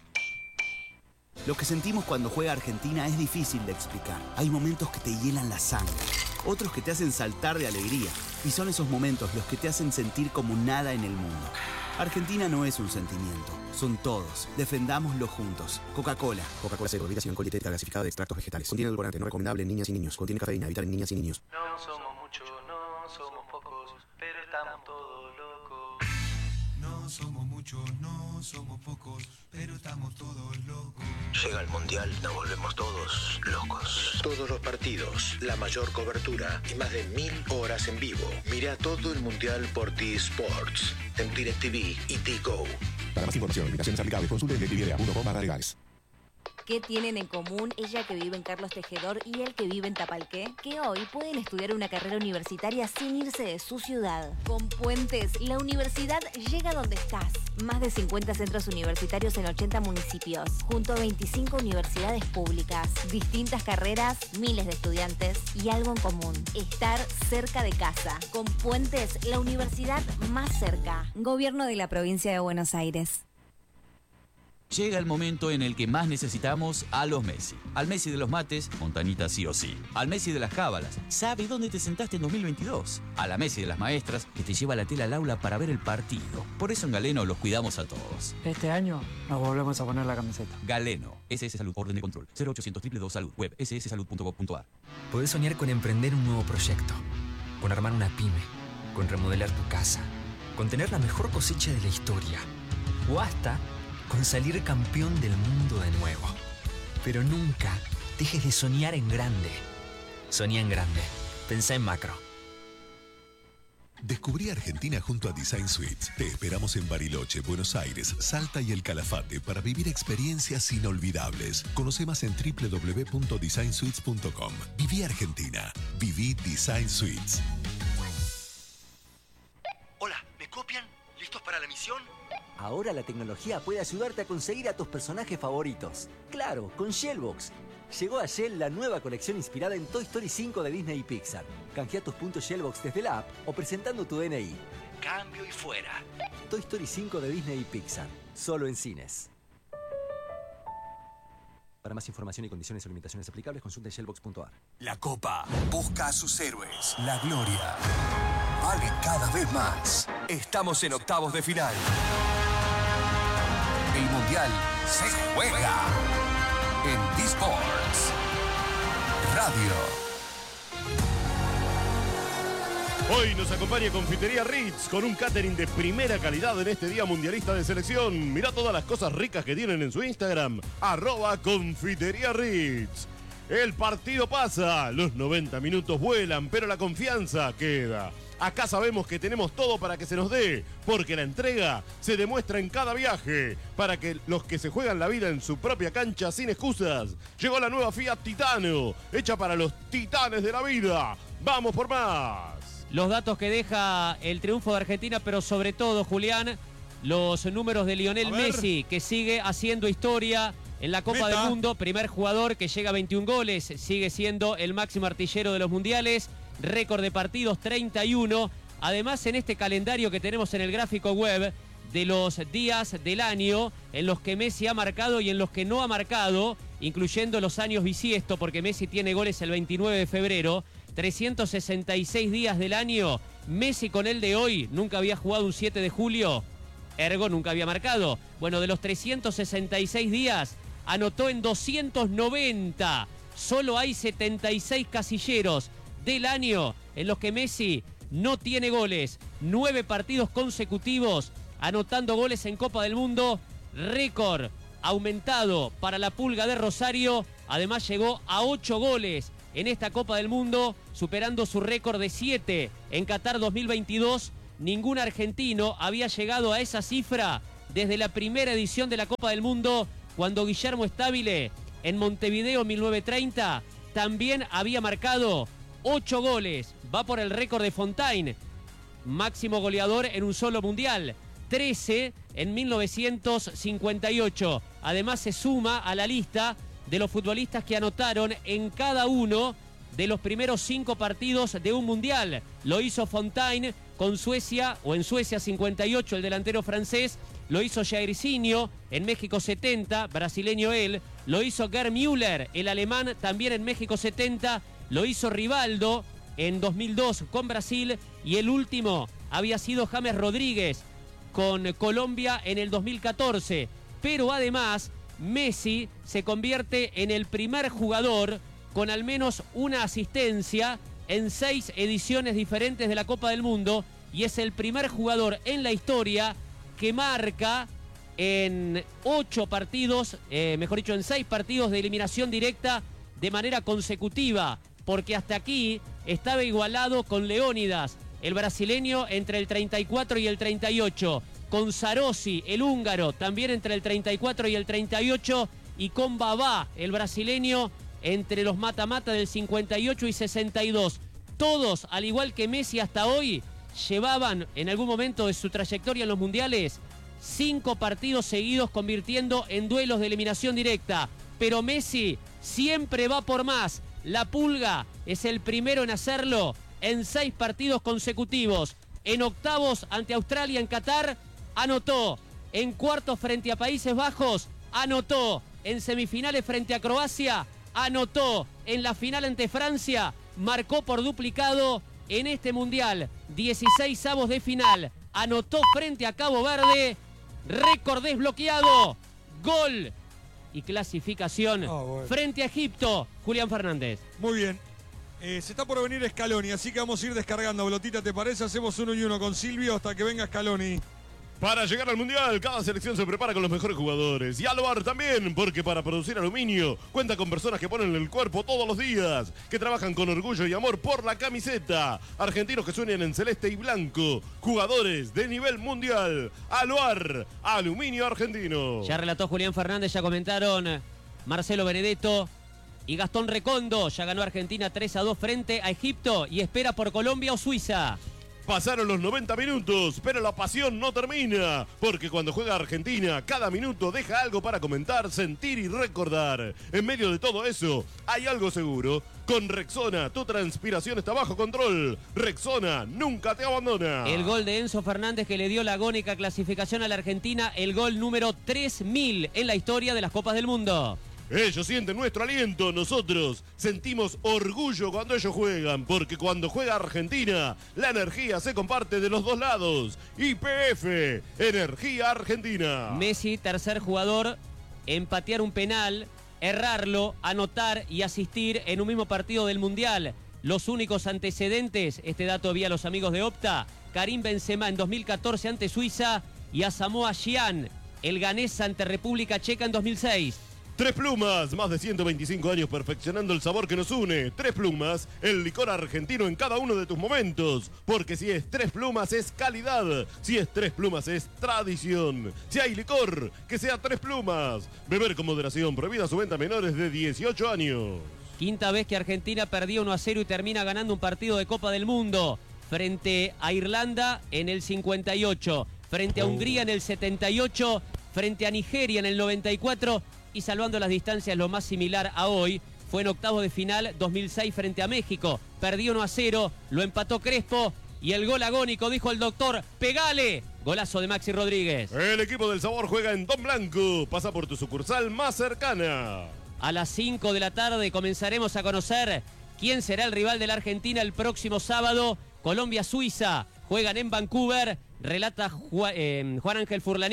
Lo que sentimos cuando juega Argentina es difícil de explicar. Hay momentos que te hielan la sangre, otros que te hacen saltar de alegría. Y son esos momentos los que te hacen sentir como nada en el mundo. Argentina no es un sentimiento, son todos. Defendámoslo juntos. Coca-Cola. Coca-Cola Cero, bebida sin alcohol dietética gasificada de extractos vegetales. Contiene edulcorante no recomendable en niñas y niños. Contiene cafeína, evitar en niñas y niños. No somos muchos, no somos pocos, pero estamos todos locos. No somos muchos, no somos pocos, pero estamos todos locos. Llega el Mundial, nos volvemos todos locos. Todos los partidos, la mayor cobertura y más de 1000 horas en vivo. Mira todo el Mundial por T-Sports, en DirecTV y T-Go. Para más información y limitaciones aplicables, consulte directv.com/legales. ¿Qué tienen en común ella que vive en Carlos Tejedor y él que vive en Tapalqué? Que hoy pueden estudiar una carrera universitaria sin irse de su ciudad. Con Puentes, la universidad llega donde estás. Más de 50 centros universitarios en 80 municipios, junto a 25 universidades públicas. Distintas carreras, miles de estudiantes y algo en común: estar cerca de casa. Con Puentes, la universidad más cerca. Gobierno de la Provincia de Buenos Aires. Llega el momento en el que más necesitamos a los Messi. Al Messi de los mates, Montanita sí o sí. Al Messi de las cábalas, sabe dónde te sentaste en 2022. A la Messi de las maestras, que te lleva la tela al aula para ver el partido. Por eso en Galeno los cuidamos a todos. Este año nos volvemos a poner la camiseta. Galeno, SS Salud, orden de control. 0800 222 Salud, web sssalud.gov.ar. Podés soñar con emprender un nuevo proyecto, con armar una pyme, con remodelar tu casa, con tener la mejor cosecha de la historia, o hasta con salir campeón del mundo de nuevo. Pero nunca dejes de soñar en grande. Soñá en grande. Pensá en macro. Descubrí Argentina junto a Design Suites. Te esperamos en Bariloche, Buenos Aires, Salta y El Calafate para vivir experiencias inolvidables. Conoce más en www.designsuites.com. Viví Argentina. Viví Design Suites. Hola, ¿me copian? ¿Listos para la misión? Ahora la tecnología puede ayudarte a conseguir a tus personajes favoritos. Claro, con Shellbox. Llegó a Shell la nueva colección inspirada en Toy Story 5 de Disney y Pixar. Canjea tus puntos Shellbox desde la app o presentando tu DNI. Cambio y fuera. Toy Story 5 de Disney y Pixar. Solo en cines. Para más información y condiciones o limitaciones aplicables, consulta shellbox.ar. La Copa busca a sus héroes. La gloria vale cada vez más. Estamos en octavos de final. El Mundial se juega en T-Sports Radio. Hoy nos acompaña Confitería Ritz con un catering de primera calidad en este día mundialista de selección. Mirá todas las cosas ricas que tienen en su Instagram, @Confitería Ritz. El partido pasa, los 90 minutos vuelan, pero la confianza queda. Acá sabemos que tenemos todo para que se nos dé, porque la entrega se demuestra en cada viaje, para que los que se juegan la vida en su propia cancha sin excusas. Llegó la nueva Fiat Titano, hecha para los titanes de la vida. ¡Vamos por más! Los datos que deja el triunfo de Argentina, pero sobre todo, Julián, los números de Lionel Messi, que sigue haciendo historia en la Copa del Mundo. Primer jugador que llega a 21 goles, sigue siendo el máximo artillero de los mundiales. Récord de partidos, 31. Además, en este calendario que tenemos en el gráfico web de los días del año en los que Messi ha marcado y en los que no ha marcado, incluyendo los años bisiesto, porque Messi tiene goles el 29 de febrero, 366 días del año. Messi con el de hoy nunca había jugado un 7 de julio, ergo nunca había marcado. Bueno, de los 366 días, anotó en 290. Solo hay 76 casilleros del año en los que Messi no tiene goles. 9 partidos consecutivos anotando goles en Copa del Mundo. Récord aumentado para la Pulga de Rosario. Además llegó a 8 goles en esta Copa del Mundo, superando su récord de 7 en Qatar 2022. Ningún argentino había llegado a esa cifra desde la primera edición de la Copa del Mundo, cuando Guillermo Stabile en Montevideo 1930 también había marcado 8 goles. Va por el récord de Fontaine, máximo goleador en un solo mundial, 13 en 1958. Además se suma a la lista de los futbolistas que anotaron en cada uno de los primeros 5 partidos de un mundial. Lo hizo Fontaine con Suecia, o en Suecia 58, el delantero francés. Lo hizo Jairzinho en México 70, brasileño él. Lo hizo Gerd Müller, el alemán, también en México 70. Lo hizo Rivaldo en 2002 con Brasil. Y el último había sido James Rodríguez con Colombia en el 2014. Pero además, Messi se convierte en el primer jugador con al menos una asistencia en 6 ediciones diferentes de la Copa del Mundo, y es el primer jugador en la historia que marca en 8 partidos, mejor dicho, en 6 partidos de eliminación directa de manera consecutiva, porque hasta aquí estaba igualado con Leónidas, el brasileño, entre el 34 y el 38, con Sarossi, el húngaro, también entre el 34 y el 38, y con Babá, el brasileño, entre los mata-mata del 58 y 62. Todos, al igual que Messi hasta hoy, llevaban en algún momento de su trayectoria en los mundiales 5 partidos seguidos convirtiendo en duelos de eliminación directa. Pero Messi siempre va por más. La Pulga es el primero en hacerlo en 6 partidos consecutivos. En octavos ante Australia en Qatar, anotó. En cuartos frente a Países Bajos, anotó. En semifinales frente a Croacia, anotó. En la final ante Francia, marcó por duplicado. En este mundial, 16avos de final, anotó frente a Cabo Verde. Récord desbloqueado, gol y clasificación frente a Egipto. Julián Fernández. Muy bien. Se está por venir Scaloni, así que vamos a ir descargando. Blotita, ¿te parece? Hacemos 1 y 1 con Silvio hasta que venga Scaloni. Para llegar al Mundial, cada selección se prepara con los mejores jugadores. Y Aluar también, porque para producir aluminio cuenta con personas que ponen el cuerpo todos los días, que trabajan con orgullo y amor por la camiseta. Argentinos que sueñan en celeste y blanco. Jugadores de nivel mundial. Aluar, aluminio argentino. Ya relató Julián Fernández, ya comentaron Marcelo Benedetto y Gastón Recondo. Ya ganó Argentina 3-2 frente a Egipto y espera por Colombia o Suiza. Pasaron los 90 minutos, pero la pasión no termina, porque cuando juega Argentina, cada minuto deja algo para comentar, sentir y recordar. En medio de todo eso, hay algo seguro. Con Rexona, tu transpiración está bajo control. Rexona nunca te abandona. El gol de Enzo Fernández que le dio la agónica clasificación a la Argentina, el gol número 3000 en la historia de las Copas del Mundo. Ellos sienten nuestro aliento, nosotros sentimos orgullo cuando ellos juegan, porque cuando juega Argentina, la energía se comparte de los dos lados. YPF, Energía Argentina. Messi, tercer jugador en patear un penal, errarlo, anotar y asistir en un mismo partido del Mundial. Los únicos antecedentes, este dato vía los amigos de Opta, Karim Benzema en 2014 ante Suiza y Asamoah Gyan, el ganés ante República Checa en 2006. Tres Plumas, más de 125 años perfeccionando el sabor que nos une. Tres Plumas, el licor argentino en cada uno de tus momentos. Porque si es Tres Plumas es calidad, si es Tres Plumas es tradición. Si hay licor, que sea Tres Plumas. Beber con moderación, prohibida su venta a menores de 18 años. Quinta vez que Argentina perdía 1-0 y termina ganando un partido de Copa del Mundo. Frente a Irlanda en el 58, frente a Hungría en el 78, frente a Nigeria en el 94... y salvando las distancias lo más similar a hoy, fue en octavos de final 2006 frente a México. Perdió 1-0, lo empató Crespo y el gol agónico, dijo el doctor, ¡pegale! Golazo de Maxi Rodríguez. El equipo del sabor juega en Don Blanco, pasa por tu sucursal más cercana. A las 5 de la tarde comenzaremos a conocer quién será el rival de la Argentina el próximo sábado. Colombia-Suiza, juegan en Vancouver, relata Juan Ángel Furlanich,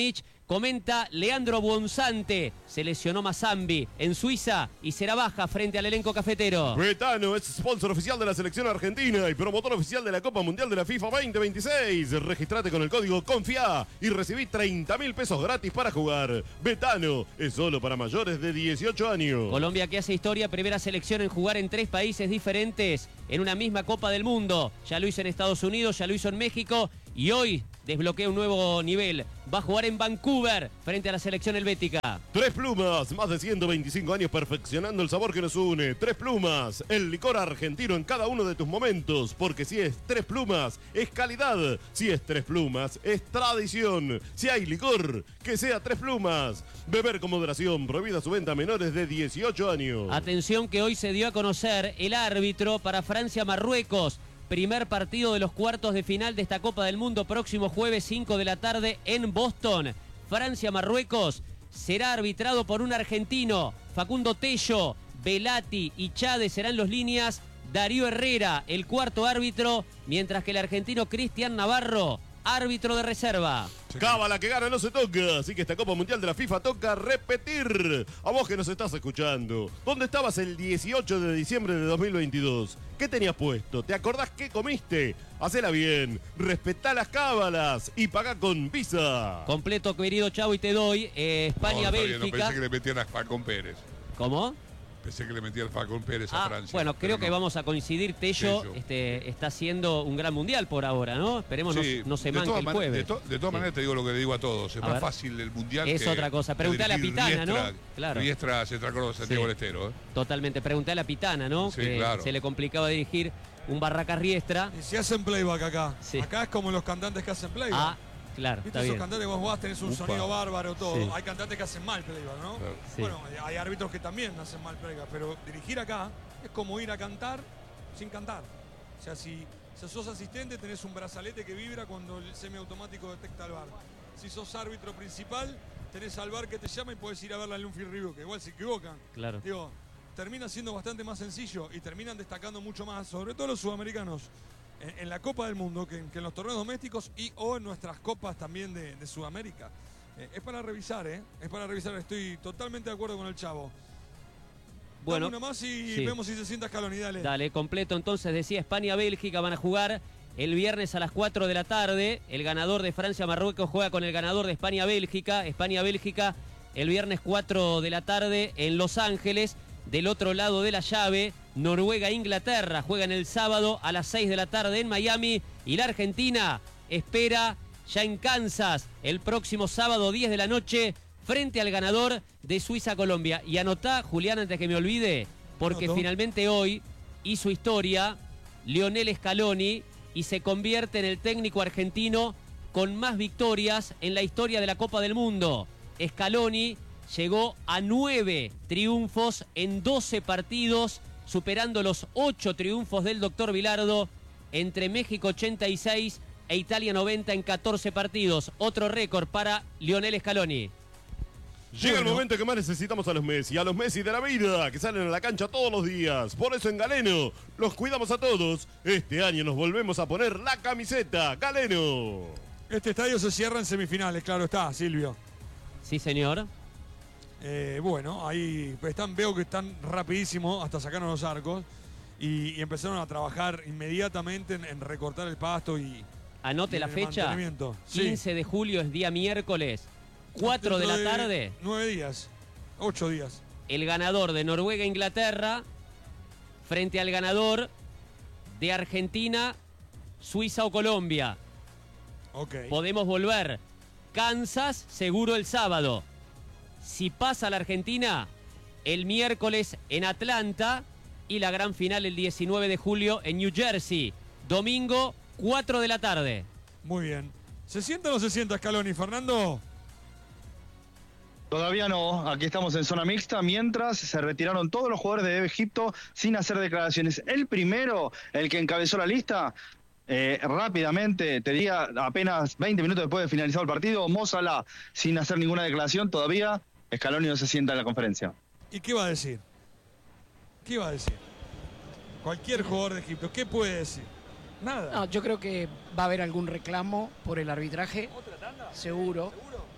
Comenta Leandro Buonsante, se lesionó Mazambi en Suiza y será baja frente al elenco cafetero. Betano es sponsor oficial de la selección argentina y promotor oficial de la Copa Mundial de la FIFA 2026. Registrate con el código CONFIA y recibí 30.000 pesos gratis para jugar. Betano es solo para mayores de 18 años. Colombia, que hace historia, primera selección en jugar en 3 países diferentes en una misma Copa del Mundo. Ya lo hizo en Estados Unidos, ya lo hizo en México y hoy desbloquea un nuevo nivel. Va a jugar en Vancouver frente a la selección helvética. Tres Plumas, más de 125 años perfeccionando el sabor que nos une. Tres Plumas, el licor argentino en cada uno de tus momentos. Porque si es Tres Plumas, es calidad. Si es Tres Plumas, es tradición. Si hay licor, que sea Tres Plumas. Beber con moderación, prohibida su venta a menores de 18 años. Atención, que hoy se dio a conocer el árbitro para Francia-Marruecos. Primer partido de los cuartos de final de esta Copa del Mundo, próximo jueves 5 de la tarde en Boston. Francia-Marruecos será arbitrado por un argentino. Facundo Tello, Velati y Chade serán los líneas. Darío Herrera, el cuarto árbitro, mientras que el argentino Cristian Navarro, árbitro de reserva. Cábala, que gana no se toca, así que esta Copa Mundial de la FIFA toca repetir. A vos que nos estás escuchando, ¿dónde estabas el 18 de diciembre de 2022? ¿Qué tenías puesto? ¿Te acordás qué comiste? Hacela bien, respetá las cábalas y pagá con Visa. Completo, querido Chavo, y te doy España-Bélgica. No pensé que le metían a Facón Pérez. ¿Cómo? Pensé que le metía el Facón Pérez a Francia. Bueno, creo que vamos a coincidir. Tello está haciendo un gran mundial por ahora, ¿no? Esperemos no se manque el jueves. De todas maneras te digo lo que le digo a todos. Es más fácil el mundial es otra cosa. Preguntale a Pitana, ¿no? Claro. Riestra, Central Córdoba, Santiago del Estero. Totalmente. Preguntale a Pitana, ¿no? Sí, que claro. Se le complicaba dirigir un Barracas Riestra. Y si hacen playback acá. Sí. Acá es como los cantantes que hacen playback. Claro, ¿viste está esos bien. cantantes que vos tenés un sonido bárbaro, todo? Sí. Hay cantantes que hacen mal playback, ¿no? Claro. Sí. Bueno, hay árbitros que también hacen mal playback, pero dirigir acá es como ir a cantar sin cantar. O sea, si sos asistente, tenés un brazalete que vibra cuando el semiautomático detecta el VAR. Si sos árbitro principal, tenés al VAR que te llama y podés ir a ver la Lunfield Review, que igual se equivocan. Claro. Digo, termina siendo bastante más sencillo y terminan destacando mucho más, sobre todo los sudamericanos, en la Copa del Mundo que en los torneos domésticos y o en nuestras copas también de Sudamérica. Es para revisar, es para revisar. Estoy totalmente de acuerdo con el Chavo. Bueno, dame una más y vemos si se sienta Scaloni. Dale, completo. Entonces decía España-Bélgica, van a jugar el viernes a las 4 de la tarde. El ganador de Francia-Marruecos juega con el ganador de España-Bélgica. España-Bélgica el viernes 4 de la tarde en Los Ángeles. Del otro lado de la llave, Noruega-Inglaterra juegan el sábado a las 6 de la tarde en Miami. Y la Argentina espera ya en Kansas el próximo sábado 10 de la noche frente al ganador de Suiza-Colombia. Y anotá, Julián, antes que me olvide, porque finalmente hoy hizo historia Lionel Scaloni y se convierte en el técnico argentino con más victorias en la historia de la Copa del Mundo. Scaloni llegó a 9 triunfos en 12 partidos, superando los 8 triunfos del doctor Bilardo entre México 86 e Italia 90 en 14 partidos. Otro récord para Lionel Scaloni. Llega el momento que más necesitamos a los Messi de la vida, que salen a la cancha todos los días. Por eso en Galeno los cuidamos a todos. Este año nos volvemos a poner la camiseta. Galeno. Este estadio se cierra en semifinales, claro está, Silvio. Sí, señor. Bueno, ahí veo que están rapidísimo hasta sacaron los arcos y empezaron a trabajar inmediatamente en recortar el pasto y anote la fecha. 15 de julio es día miércoles, 4 de la tarde. 9 días, 8 días. El ganador de Noruega-Inglaterra frente al ganador de Argentina, Suiza o Colombia. Okay. Podemos volver. Kansas seguro el sábado. Si pasa la Argentina, el miércoles en Atlanta y la gran final el 19 de julio en New Jersey. Domingo, 4 de la tarde. Muy bien. ¿Se sienta o no se sienta Scaloni, Fernando? Todavía no, aquí estamos en zona mixta, mientras se retiraron todos los jugadores de Egipto sin hacer declaraciones. El primero, el que encabezó la lista, rápidamente, te diría apenas 20 minutos después de finalizar el partido, Mo Salah, sin hacer ninguna declaración todavía. Scaloni no se sienta en la conferencia. ¿Y qué va a decir? ¿Qué va a decir? Cualquier jugador de Egipto, ¿qué puede decir? Nada. No, yo creo que va a haber algún reclamo por el arbitraje. Seguro.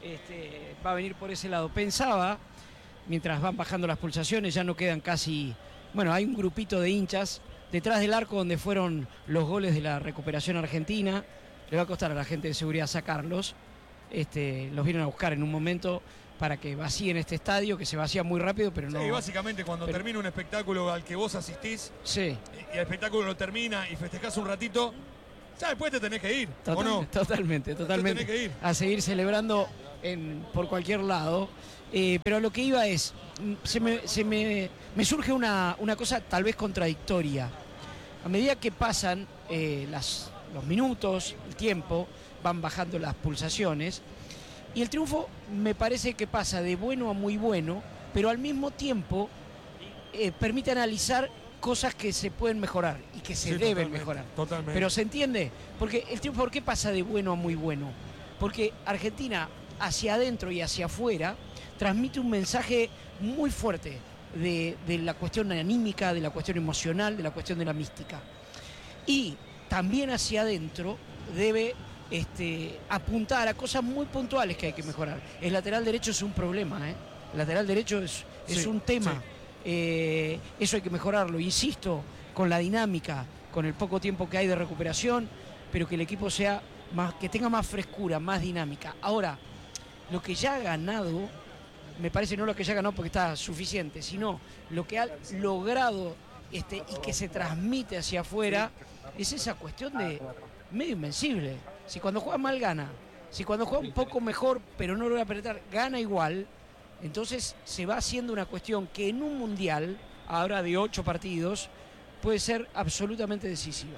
va a venir por ese lado. Pensaba, mientras van bajando las pulsaciones, ya no quedan casi... Bueno, hay un grupito de hinchas detrás del arco donde fueron los goles de la recuperación argentina. Le va a costar a la gente de seguridad sacarlos. Los vienen a buscar en un momento para que vacíen este estadio, que se vacía muy rápido, pero no... Sí, básicamente cuando termina un espectáculo al que vos asistís, sí, y el espectáculo lo termina y festejás un ratito, ya después te tenés que ir, ¿o no? Totalmente. Tenés que ir. A seguir celebrando por cualquier lado. Pero lo que iba es, me surge una cosa tal vez contradictoria. A medida que pasan los minutos, el tiempo, van bajando las pulsaciones, y el triunfo me parece que pasa de bueno a muy bueno, pero al mismo tiempo permite analizar cosas que se pueden mejorar y que se deben mejorar. Totalmente. Pero ¿se entiende? Porque el triunfo, ¿por qué pasa de bueno a muy bueno? Porque Argentina, hacia adentro y hacia afuera, transmite un mensaje muy fuerte de la cuestión anímica, de la cuestión emocional, de la cuestión de la mística. Y también hacia adentro debe apuntar a cosas muy puntuales que hay que mejorar. El lateral derecho es un problema, ¿eh? El lateral derecho es un tema. Sí. Eso hay que mejorarlo, insisto, con la dinámica, con el poco tiempo que hay de recuperación, pero que el equipo que tenga más frescura, más dinámica. Ahora, lo que ya ha ganado, me parece no lo que ya ganó porque está suficiente, sino lo que ha logrado y que se transmite hacia afuera, es esa cuestión de medio invencible. Si cuando juega mal gana, si cuando juega un poco mejor pero no logra apretar, gana igual, entonces se va haciendo una cuestión que en un mundial, ahora de 8 partidos, puede ser absolutamente decisiva.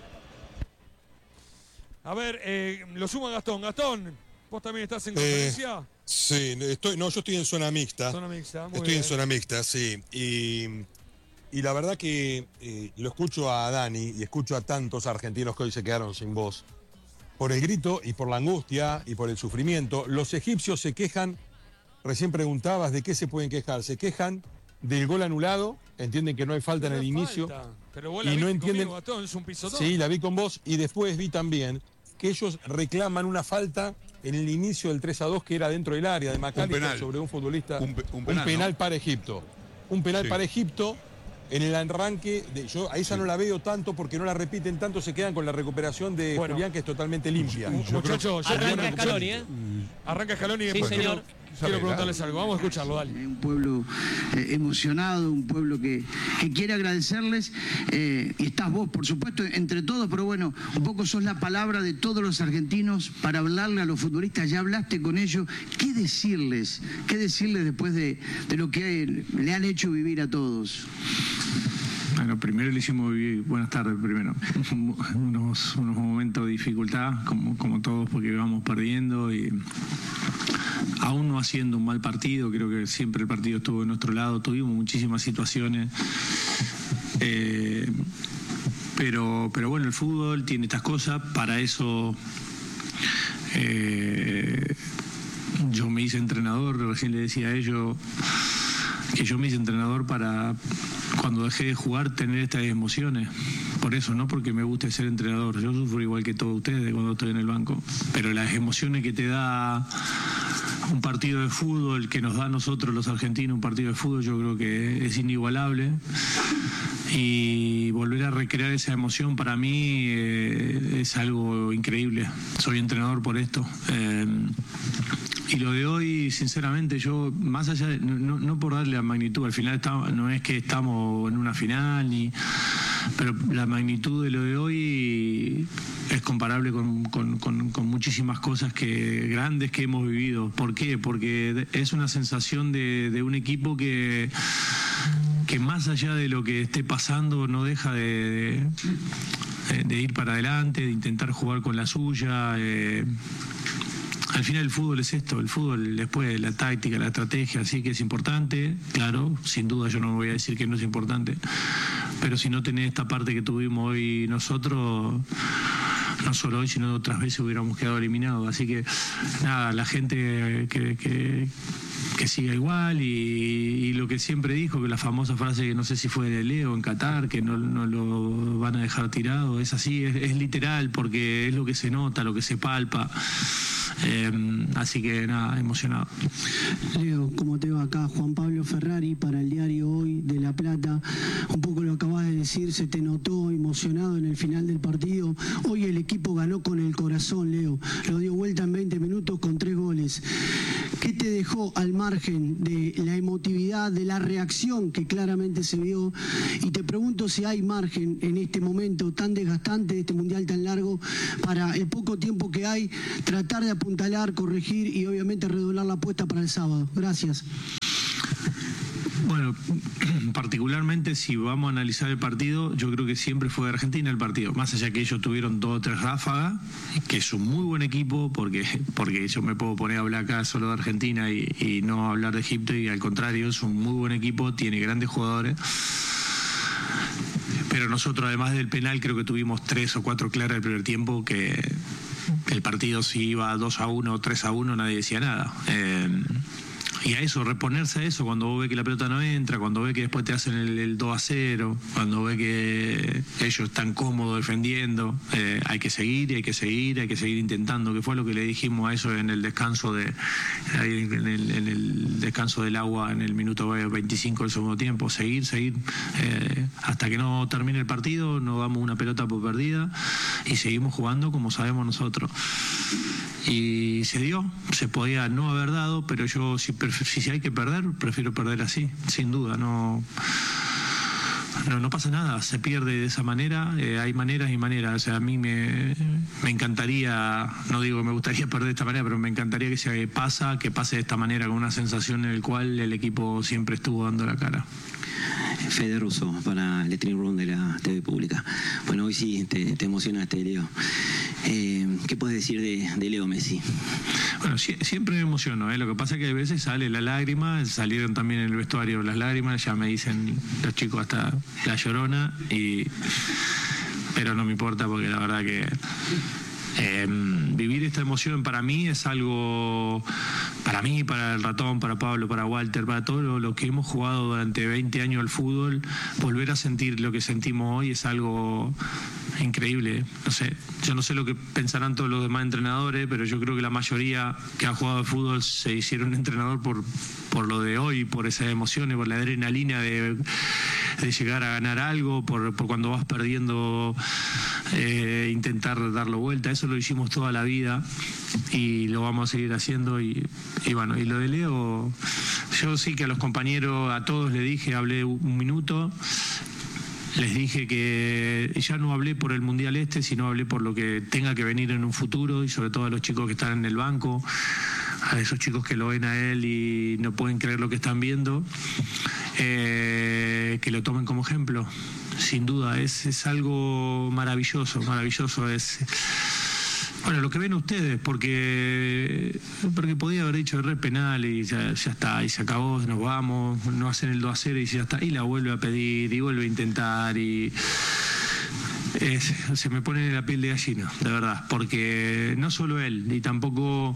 A ver, lo suma Gastón. Gastón, ¿vos también estás en conferencia? Sí, yo estoy en zona mixta. Zona mixta, muy estoy bien. en zona mixta, sí. Y la verdad que lo escucho a Dani y escucho a tantos argentinos que hoy se quedaron sin voz. Por el grito y por la angustia y por el sufrimiento. Los egipcios se quejan, recién preguntabas de qué se pueden quejar. Se quejan del gol anulado, entienden que no hay falta en el inicio. Pero vos la y no viste entienden. Conmigo, Gastón, es un pisotón. Sí, la vi con vos y después vi también que ellos reclaman una falta en el inicio del 3-2 que era dentro del área de McAllister sobre un futbolista. Un penal, ¿no? Para Egipto. Un penal para Egipto en el arranque. Yo a esa no la veo tanto porque no la repiten tanto, se quedan con la recuperación de Julián, que es totalmente limpia. Muchachos, arranca Scaloni, Arranca Scaloni y sí, después señor. Quiero preguntarles algo. Vamos a escucharlo, dale. Un pueblo emocionado, un pueblo que quiere agradecerles. Y estás vos, por supuesto, entre todos, pero bueno, un poco sos la palabra de todos los argentinos para hablarle a los futbolistas. Ya hablaste con ellos. ¿Qué decirles? ¿Qué decirles después de lo que le han hecho vivir a todos? Bueno, primero le hicimos vivir, buenas tardes primero, unos momentos de dificultad, como todos, porque íbamos perdiendo y aún no haciendo un mal partido, creo que siempre el partido estuvo de nuestro lado, tuvimos muchísimas situaciones, pero bueno, el fútbol tiene estas cosas, para eso yo me hice entrenador, recién le decía a ellos que yo me hice entrenador para cuando dejé de jugar tener estas emociones, por eso, no porque me guste ser entrenador, yo sufro igual que todos ustedes cuando estoy en el banco, pero las emociones que te da un partido de fútbol, que nos da a nosotros los argentinos un partido de fútbol, yo creo que es inigualable, y volver a recrear esa emoción para mí es algo increíble. Soy entrenador por esto. Y lo de hoy, sinceramente, yo, más allá de, no por darle la magnitud, al final no es que estamos en una final, pero la magnitud de lo de hoy es comparable con muchísimas cosas grandes que hemos vivido. ¿Por qué? Porque es una sensación de un equipo que más allá de lo que esté pasando no deja de ir para adelante, de intentar jugar con la suya. Al final el fútbol es esto, el fútbol después la táctica, la estrategia, sí que es importante, claro, sin duda yo no voy a decir que no es importante, pero si no tenés esta parte que tuvimos hoy nosotros, no solo hoy, sino otras veces hubiéramos quedado eliminados. Así que nada, la gente que siga igual y lo que siempre dijo, que la famosa frase que no sé si fue de Leo en Qatar, que no lo van a dejar tirado, es así, es literal, porque es lo que se nota, lo que se palpa. Así que nada, emocionado. Leo, ¿cómo te va? Acá Juan Pablo Ferrari para el diario Hoy de La Plata. Un poco lo acabas de decir, se te notó emocionado en el final del partido. Hoy el equipo ganó con el corazón, Leo. Lo dio vuelta en 20 minutos con 3 goles. ¿Qué te dejó al margen de la emotividad, de la reacción que claramente se vio? Y te pregunto si hay margen en este momento tan desgastante de este mundial tan largo para el poco tiempo que hay, tratar de apuntalar, corregir y obviamente redoblar la apuesta para el sábado. Gracias. Bueno, particularmente si vamos a analizar el partido, yo creo que siempre fue de Argentina el partido, más allá que ellos tuvieron 2 o 3 ráfagas, que es un muy buen equipo, porque yo me puedo poner a hablar acá solo de Argentina y no hablar de Egipto, y al contrario, es un muy buen equipo, tiene grandes jugadores. Pero nosotros, además del penal, creo que tuvimos 3 o 4 claras el primer tiempo, que el partido si iba 2-1 o 3-1 nadie decía nada. Y a eso, reponerse a eso, cuando vos ves que la pelota no entra, cuando ves que después te hacen el 2-0, cuando ves que ellos están cómodos defendiendo, hay que seguir y hay que seguir intentando, que fue lo que le dijimos a eso en el descanso en el descanso del agua en el minuto 25 del segundo tiempo, seguir, hasta que no termine el partido, no damos una pelota por perdida y seguimos jugando como sabemos nosotros. Y se dio, se podía no haber dado, pero yo si hay que perder, prefiero perder así, sin duda. No pasa nada, se pierde de esa manera, hay maneras y maneras. O sea, a mí me encantaría, no digo que me gustaría perder de esta manera, pero me encantaría que pase de esta manera, con una sensación en la cual el equipo siempre estuvo dando la cara. Fede Russo para el Stream Room de la TV Pública. Bueno, hoy sí te emocionaste, Leo. ¿Qué puedes decir de Leo Messi? Bueno, siempre me emociono, Lo que pasa es que a veces sale la lágrima, salieron también en el vestuario las lágrimas, ya me dicen los chicos hasta la llorona, pero no me importa porque la verdad que vivir esta emoción para mí es algo, para mí, para el Ratón, para Pablo, para Walter, para todo lo que hemos jugado durante 20 años al fútbol, volver a sentir lo que sentimos hoy es algo increíble. No sé, yo no sé lo que pensarán todos los demás entrenadores, pero yo creo que la mayoría que ha jugado al fútbol se hicieron entrenador por lo de hoy, por esas emociones, por la adrenalina de llegar a ganar algo, por cuando vas perdiendo, intentar darlo vuelta. Eso lo hicimos toda la vida y lo vamos a seguir haciendo. Y bueno, y lo de Leo, yo sí que a los compañeros, a todos les dije, hablé un minuto. Les dije que ya no hablé por el Mundial sino hablé por lo que tenga que venir en un futuro, y sobre todo a los chicos que están en el banco, a esos chicos que lo ven a él y no pueden creer lo que están viendo, que lo tomen como ejemplo. Sin duda, es algo maravilloso, es... Bueno, lo que ven ustedes, porque podía haber dicho el penal y ya está, y se acabó, nos vamos, no hacen el 2-0 y ya está, y la vuelve a pedir y vuelve a intentar y... se me pone la piel de gallina, de verdad, porque no solo él, y tampoco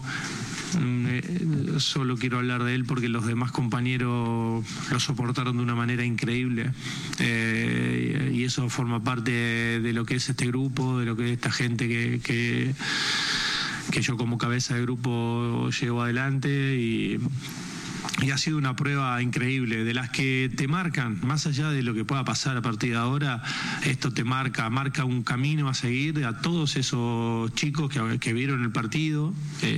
solo quiero hablar de él porque los demás compañeros lo soportaron de una manera increíble, y eso forma parte de lo que es este grupo, de lo que es esta gente que yo como cabeza de grupo llevo adelante, y ha sido una prueba increíble, de las que te marcan, más allá de lo que pueda pasar a partir de ahora, esto te marca un camino a seguir a todos esos chicos que vieron el partido,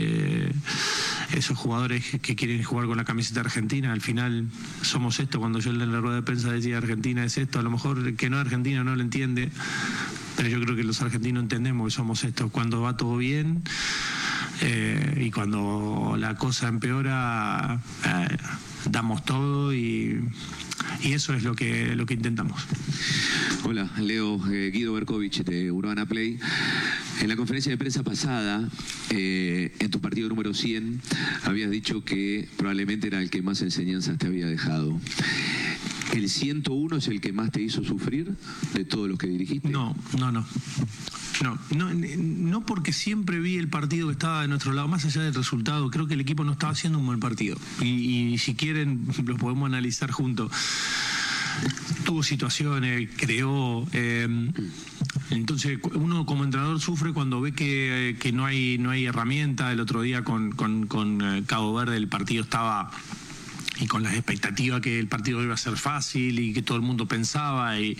esos jugadores que quieren jugar con la camiseta argentina. Al final somos esto. Cuando yo en la rueda de prensa decía Argentina es esto, a lo mejor el que no es argentino no lo entiende, pero yo creo que los argentinos entendemos que somos esto. Cuando va todo bien, y cuando la cosa empeora, damos todo, y eso es lo que intentamos. Hola, Leo, Guido Berkovich de Urbana Play. En la conferencia de prensa pasada, en tu partido número 100, habías dicho que probablemente era el que más enseñanzas te había dejado. ¿El 101 es el que más te hizo sufrir de todos los que dirigiste? No, porque siempre vi el partido que estaba de nuestro lado, más allá del resultado. Creo que el equipo no estaba haciendo un buen partido, y si quieren lo podemos analizar juntos. tuvo situaciones, creó. Entonces uno como entrenador sufre cuando ve que no hay herramienta. El otro día con Cabo Verde el partido estaba, y con las expectativas que el partido iba a ser fácil y que todo el mundo pensaba, y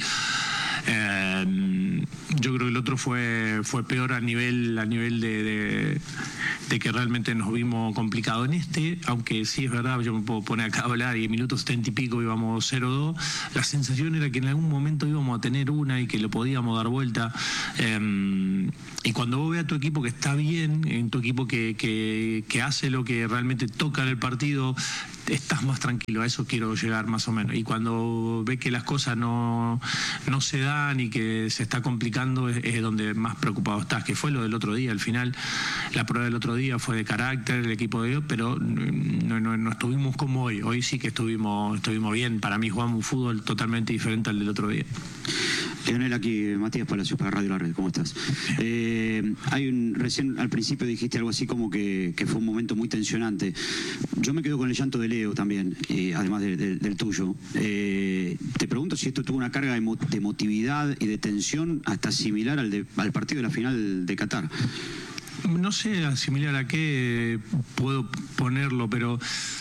yo creo que el otro fue peor a nivel de que realmente nos vimos complicados en este, aunque sí es verdad, yo me puedo poner acá a hablar y en minutos 70 y pico íbamos 0-2, la sensación era que en algún momento íbamos a tener una y que lo podíamos dar vuelta, y cuando vos ves a tu equipo que está bien, en tu equipo que hace lo que realmente toca en el partido, estás más tranquilo. A eso quiero llegar más o menos. Y cuando ves que las cosas no se dan y que se está complicando, es donde más preocupado estás, que fue lo del otro día. Al final, la prueba del otro día fue de carácter, el equipo de ellos, pero no estuvimos como hoy. Hoy sí que estuvimos bien. Para mí jugamos un fútbol totalmente diferente al del otro día. Leonel, aquí Matías Palacios para Radio La Red, ¿cómo estás? Recién al principio dijiste algo así como que fue un momento muy tensionante. Yo me quedo con el llanto de Leo también, además del tuyo. Te pregunto si esto tuvo una carga de emotividad y de tensión hasta similar al partido de la final de Qatar. No sé similar a qué puedo ponerlo, pero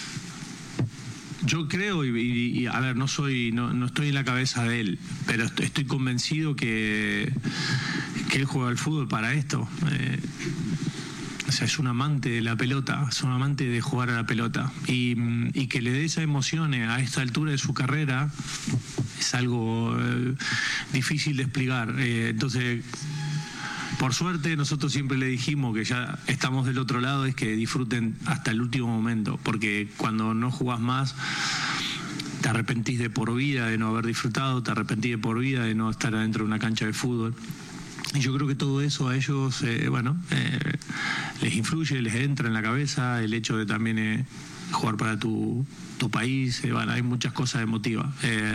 yo creo, y a ver, no estoy en la cabeza de él, pero estoy convencido que él juega al fútbol para esto. O sea, es un amante de la pelota, es un amante de jugar a la pelota. Y que le dé esas emociones a esta altura de su carrera es algo difícil de explicar. Entonces, por suerte, nosotros siempre le dijimos que ya estamos del otro lado, es que disfruten hasta el último momento, porque cuando no jugás más, te arrepentís de por vida de no haber disfrutado, te arrepentís de por vida de no estar adentro de una cancha de fútbol. Y yo creo que todo eso a ellos, les influye, les entra en la cabeza, el hecho de también jugar para tu país, hay muchas cosas emotivas.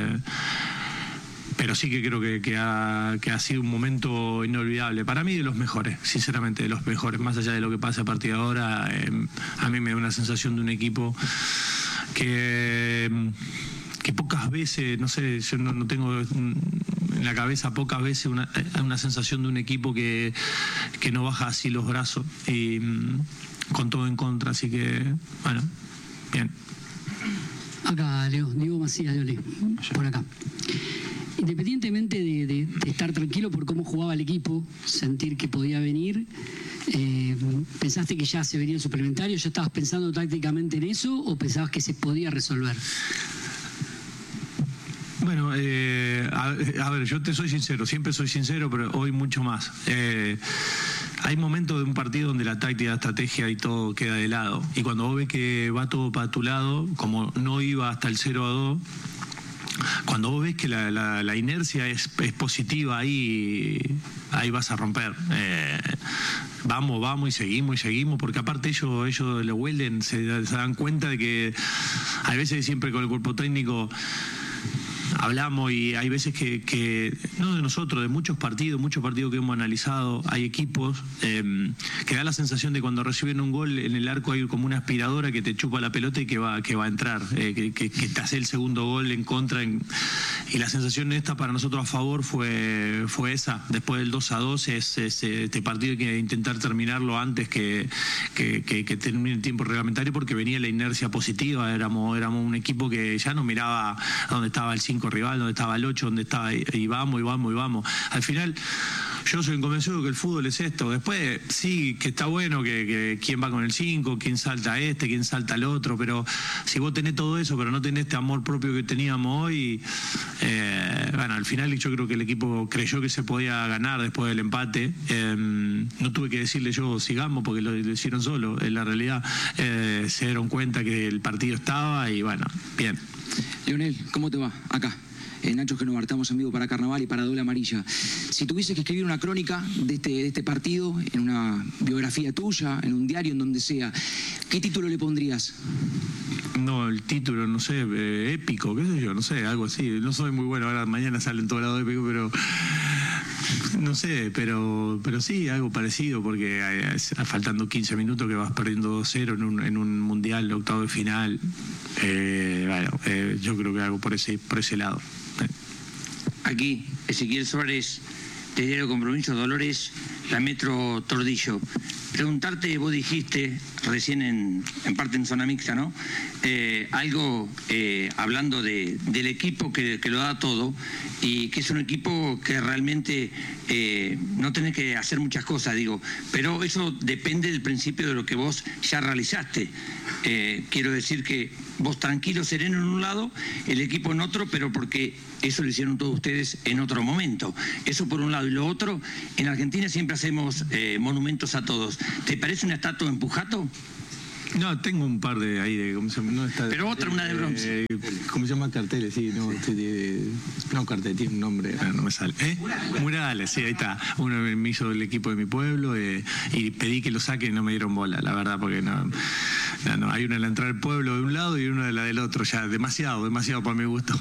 Pero sí que creo que ha sido un momento inolvidable. Para mí de los mejores, sinceramente de los mejores. Más allá de lo que pasa a partir de ahora, a mí me da una sensación de un equipo que pocas veces, no sé, yo no tengo en la cabeza pocas veces una sensación de un equipo que no baja así los brazos y con todo en contra. Así que, bueno, bien. Acá, Leo, Diego Macías de Olé, por acá. Independientemente de estar tranquilo por cómo jugaba el equipo, sentir que podía venir, ¿pensaste que ya se venía el suplementario? ¿Ya estabas pensando tácticamente en eso o pensabas que se podía resolver? Bueno, a ver, yo te soy sincero, siempre soy sincero, pero hoy mucho más. Hay momentos de un partido donde la táctica, la estrategia y todo queda de lado. Y cuando vos ves que va todo para tu lado, como no iba hasta el 0-2, cuando vos ves que la inercia es positiva, ahí vas a romper. Vamos y seguimos, porque aparte ellos lo huelen, se dan cuenta de que hay veces siempre con el cuerpo técnico hablamos y hay veces que no de nosotros, de muchos partidos que hemos analizado, hay equipos que da la sensación de cuando reciben un gol en el arco hay como una aspiradora que te chupa la pelota y que va a entrar, que te hace el segundo gol en contra, y la sensación esta para nosotros a favor fue esa. Después del 2-2 es este partido hay que intentar terminarlo antes que termine el tiempo reglamentario, porque venía la inercia positiva, éramos un equipo que ya no miraba a dónde estaba el 5 rival, donde estaba el 8, donde estaba, y vamos. Al final, yo soy convencido que el fútbol es esto. Después, sí, que está bueno que quién va con el 5, quién salta quién salta el otro, pero si vos tenés todo eso, pero no tenés este amor propio que teníamos hoy, al final yo creo que el equipo creyó que se podía ganar después del empate. No tuve que decirle yo sigamos, porque lo hicieron solo. En la realidad, se dieron cuenta que el partido estaba y bueno, bien. Leonel, ¿cómo te va? Acá, Nacho Genovar, estamos en vivo para Carnaval y para Doble Amarilla. Si tuvieses que escribir una crónica de este partido, en una biografía tuya, en un diario, en donde sea, ¿qué título le pondrías? No, el título, no sé, épico, qué sé yo, no sé, algo así. No soy muy bueno, ahora mañana sale en todo lado épico, pero No sé, pero sí, algo parecido, porque faltando 15 minutos que vas perdiendo 2-0 en un mundial de octavo de final, yo creo que algo por ese lado. Aquí, Ezequiel Suárez, de Diario Compromiso, Dolores, la Metro Tordillo. Preguntarte, vos dijiste recién en parte en zona mixta, ¿no? Algo hablando del equipo que lo da todo y que es un equipo que realmente no tenés que hacer muchas cosas, digo, pero eso depende del principio de lo que vos ya realizaste. Quiero decir que vos tranquilo, sereno en un lado, el equipo en otro, pero porque eso lo hicieron todos ustedes en otro momento. Eso por un lado. Y lo otro, en Argentina siempre hacemos monumentos a todos. ¿Te parece una estatua en Pujato? No, tengo un par de ahí ¿cómo se llama? No, pero otra, una de bronce. ¿Cómo se llama? Carteles, sí, no cartel, tiene un nombre, no me sale. Murales, sí, ahí está. Uno me hizo el equipo de mi pueblo y pedí que lo saquen y no me dieron bola, la verdad, porque no, hay una en la entrada del pueblo de un lado y una de la del otro, ya demasiado para mi gusto.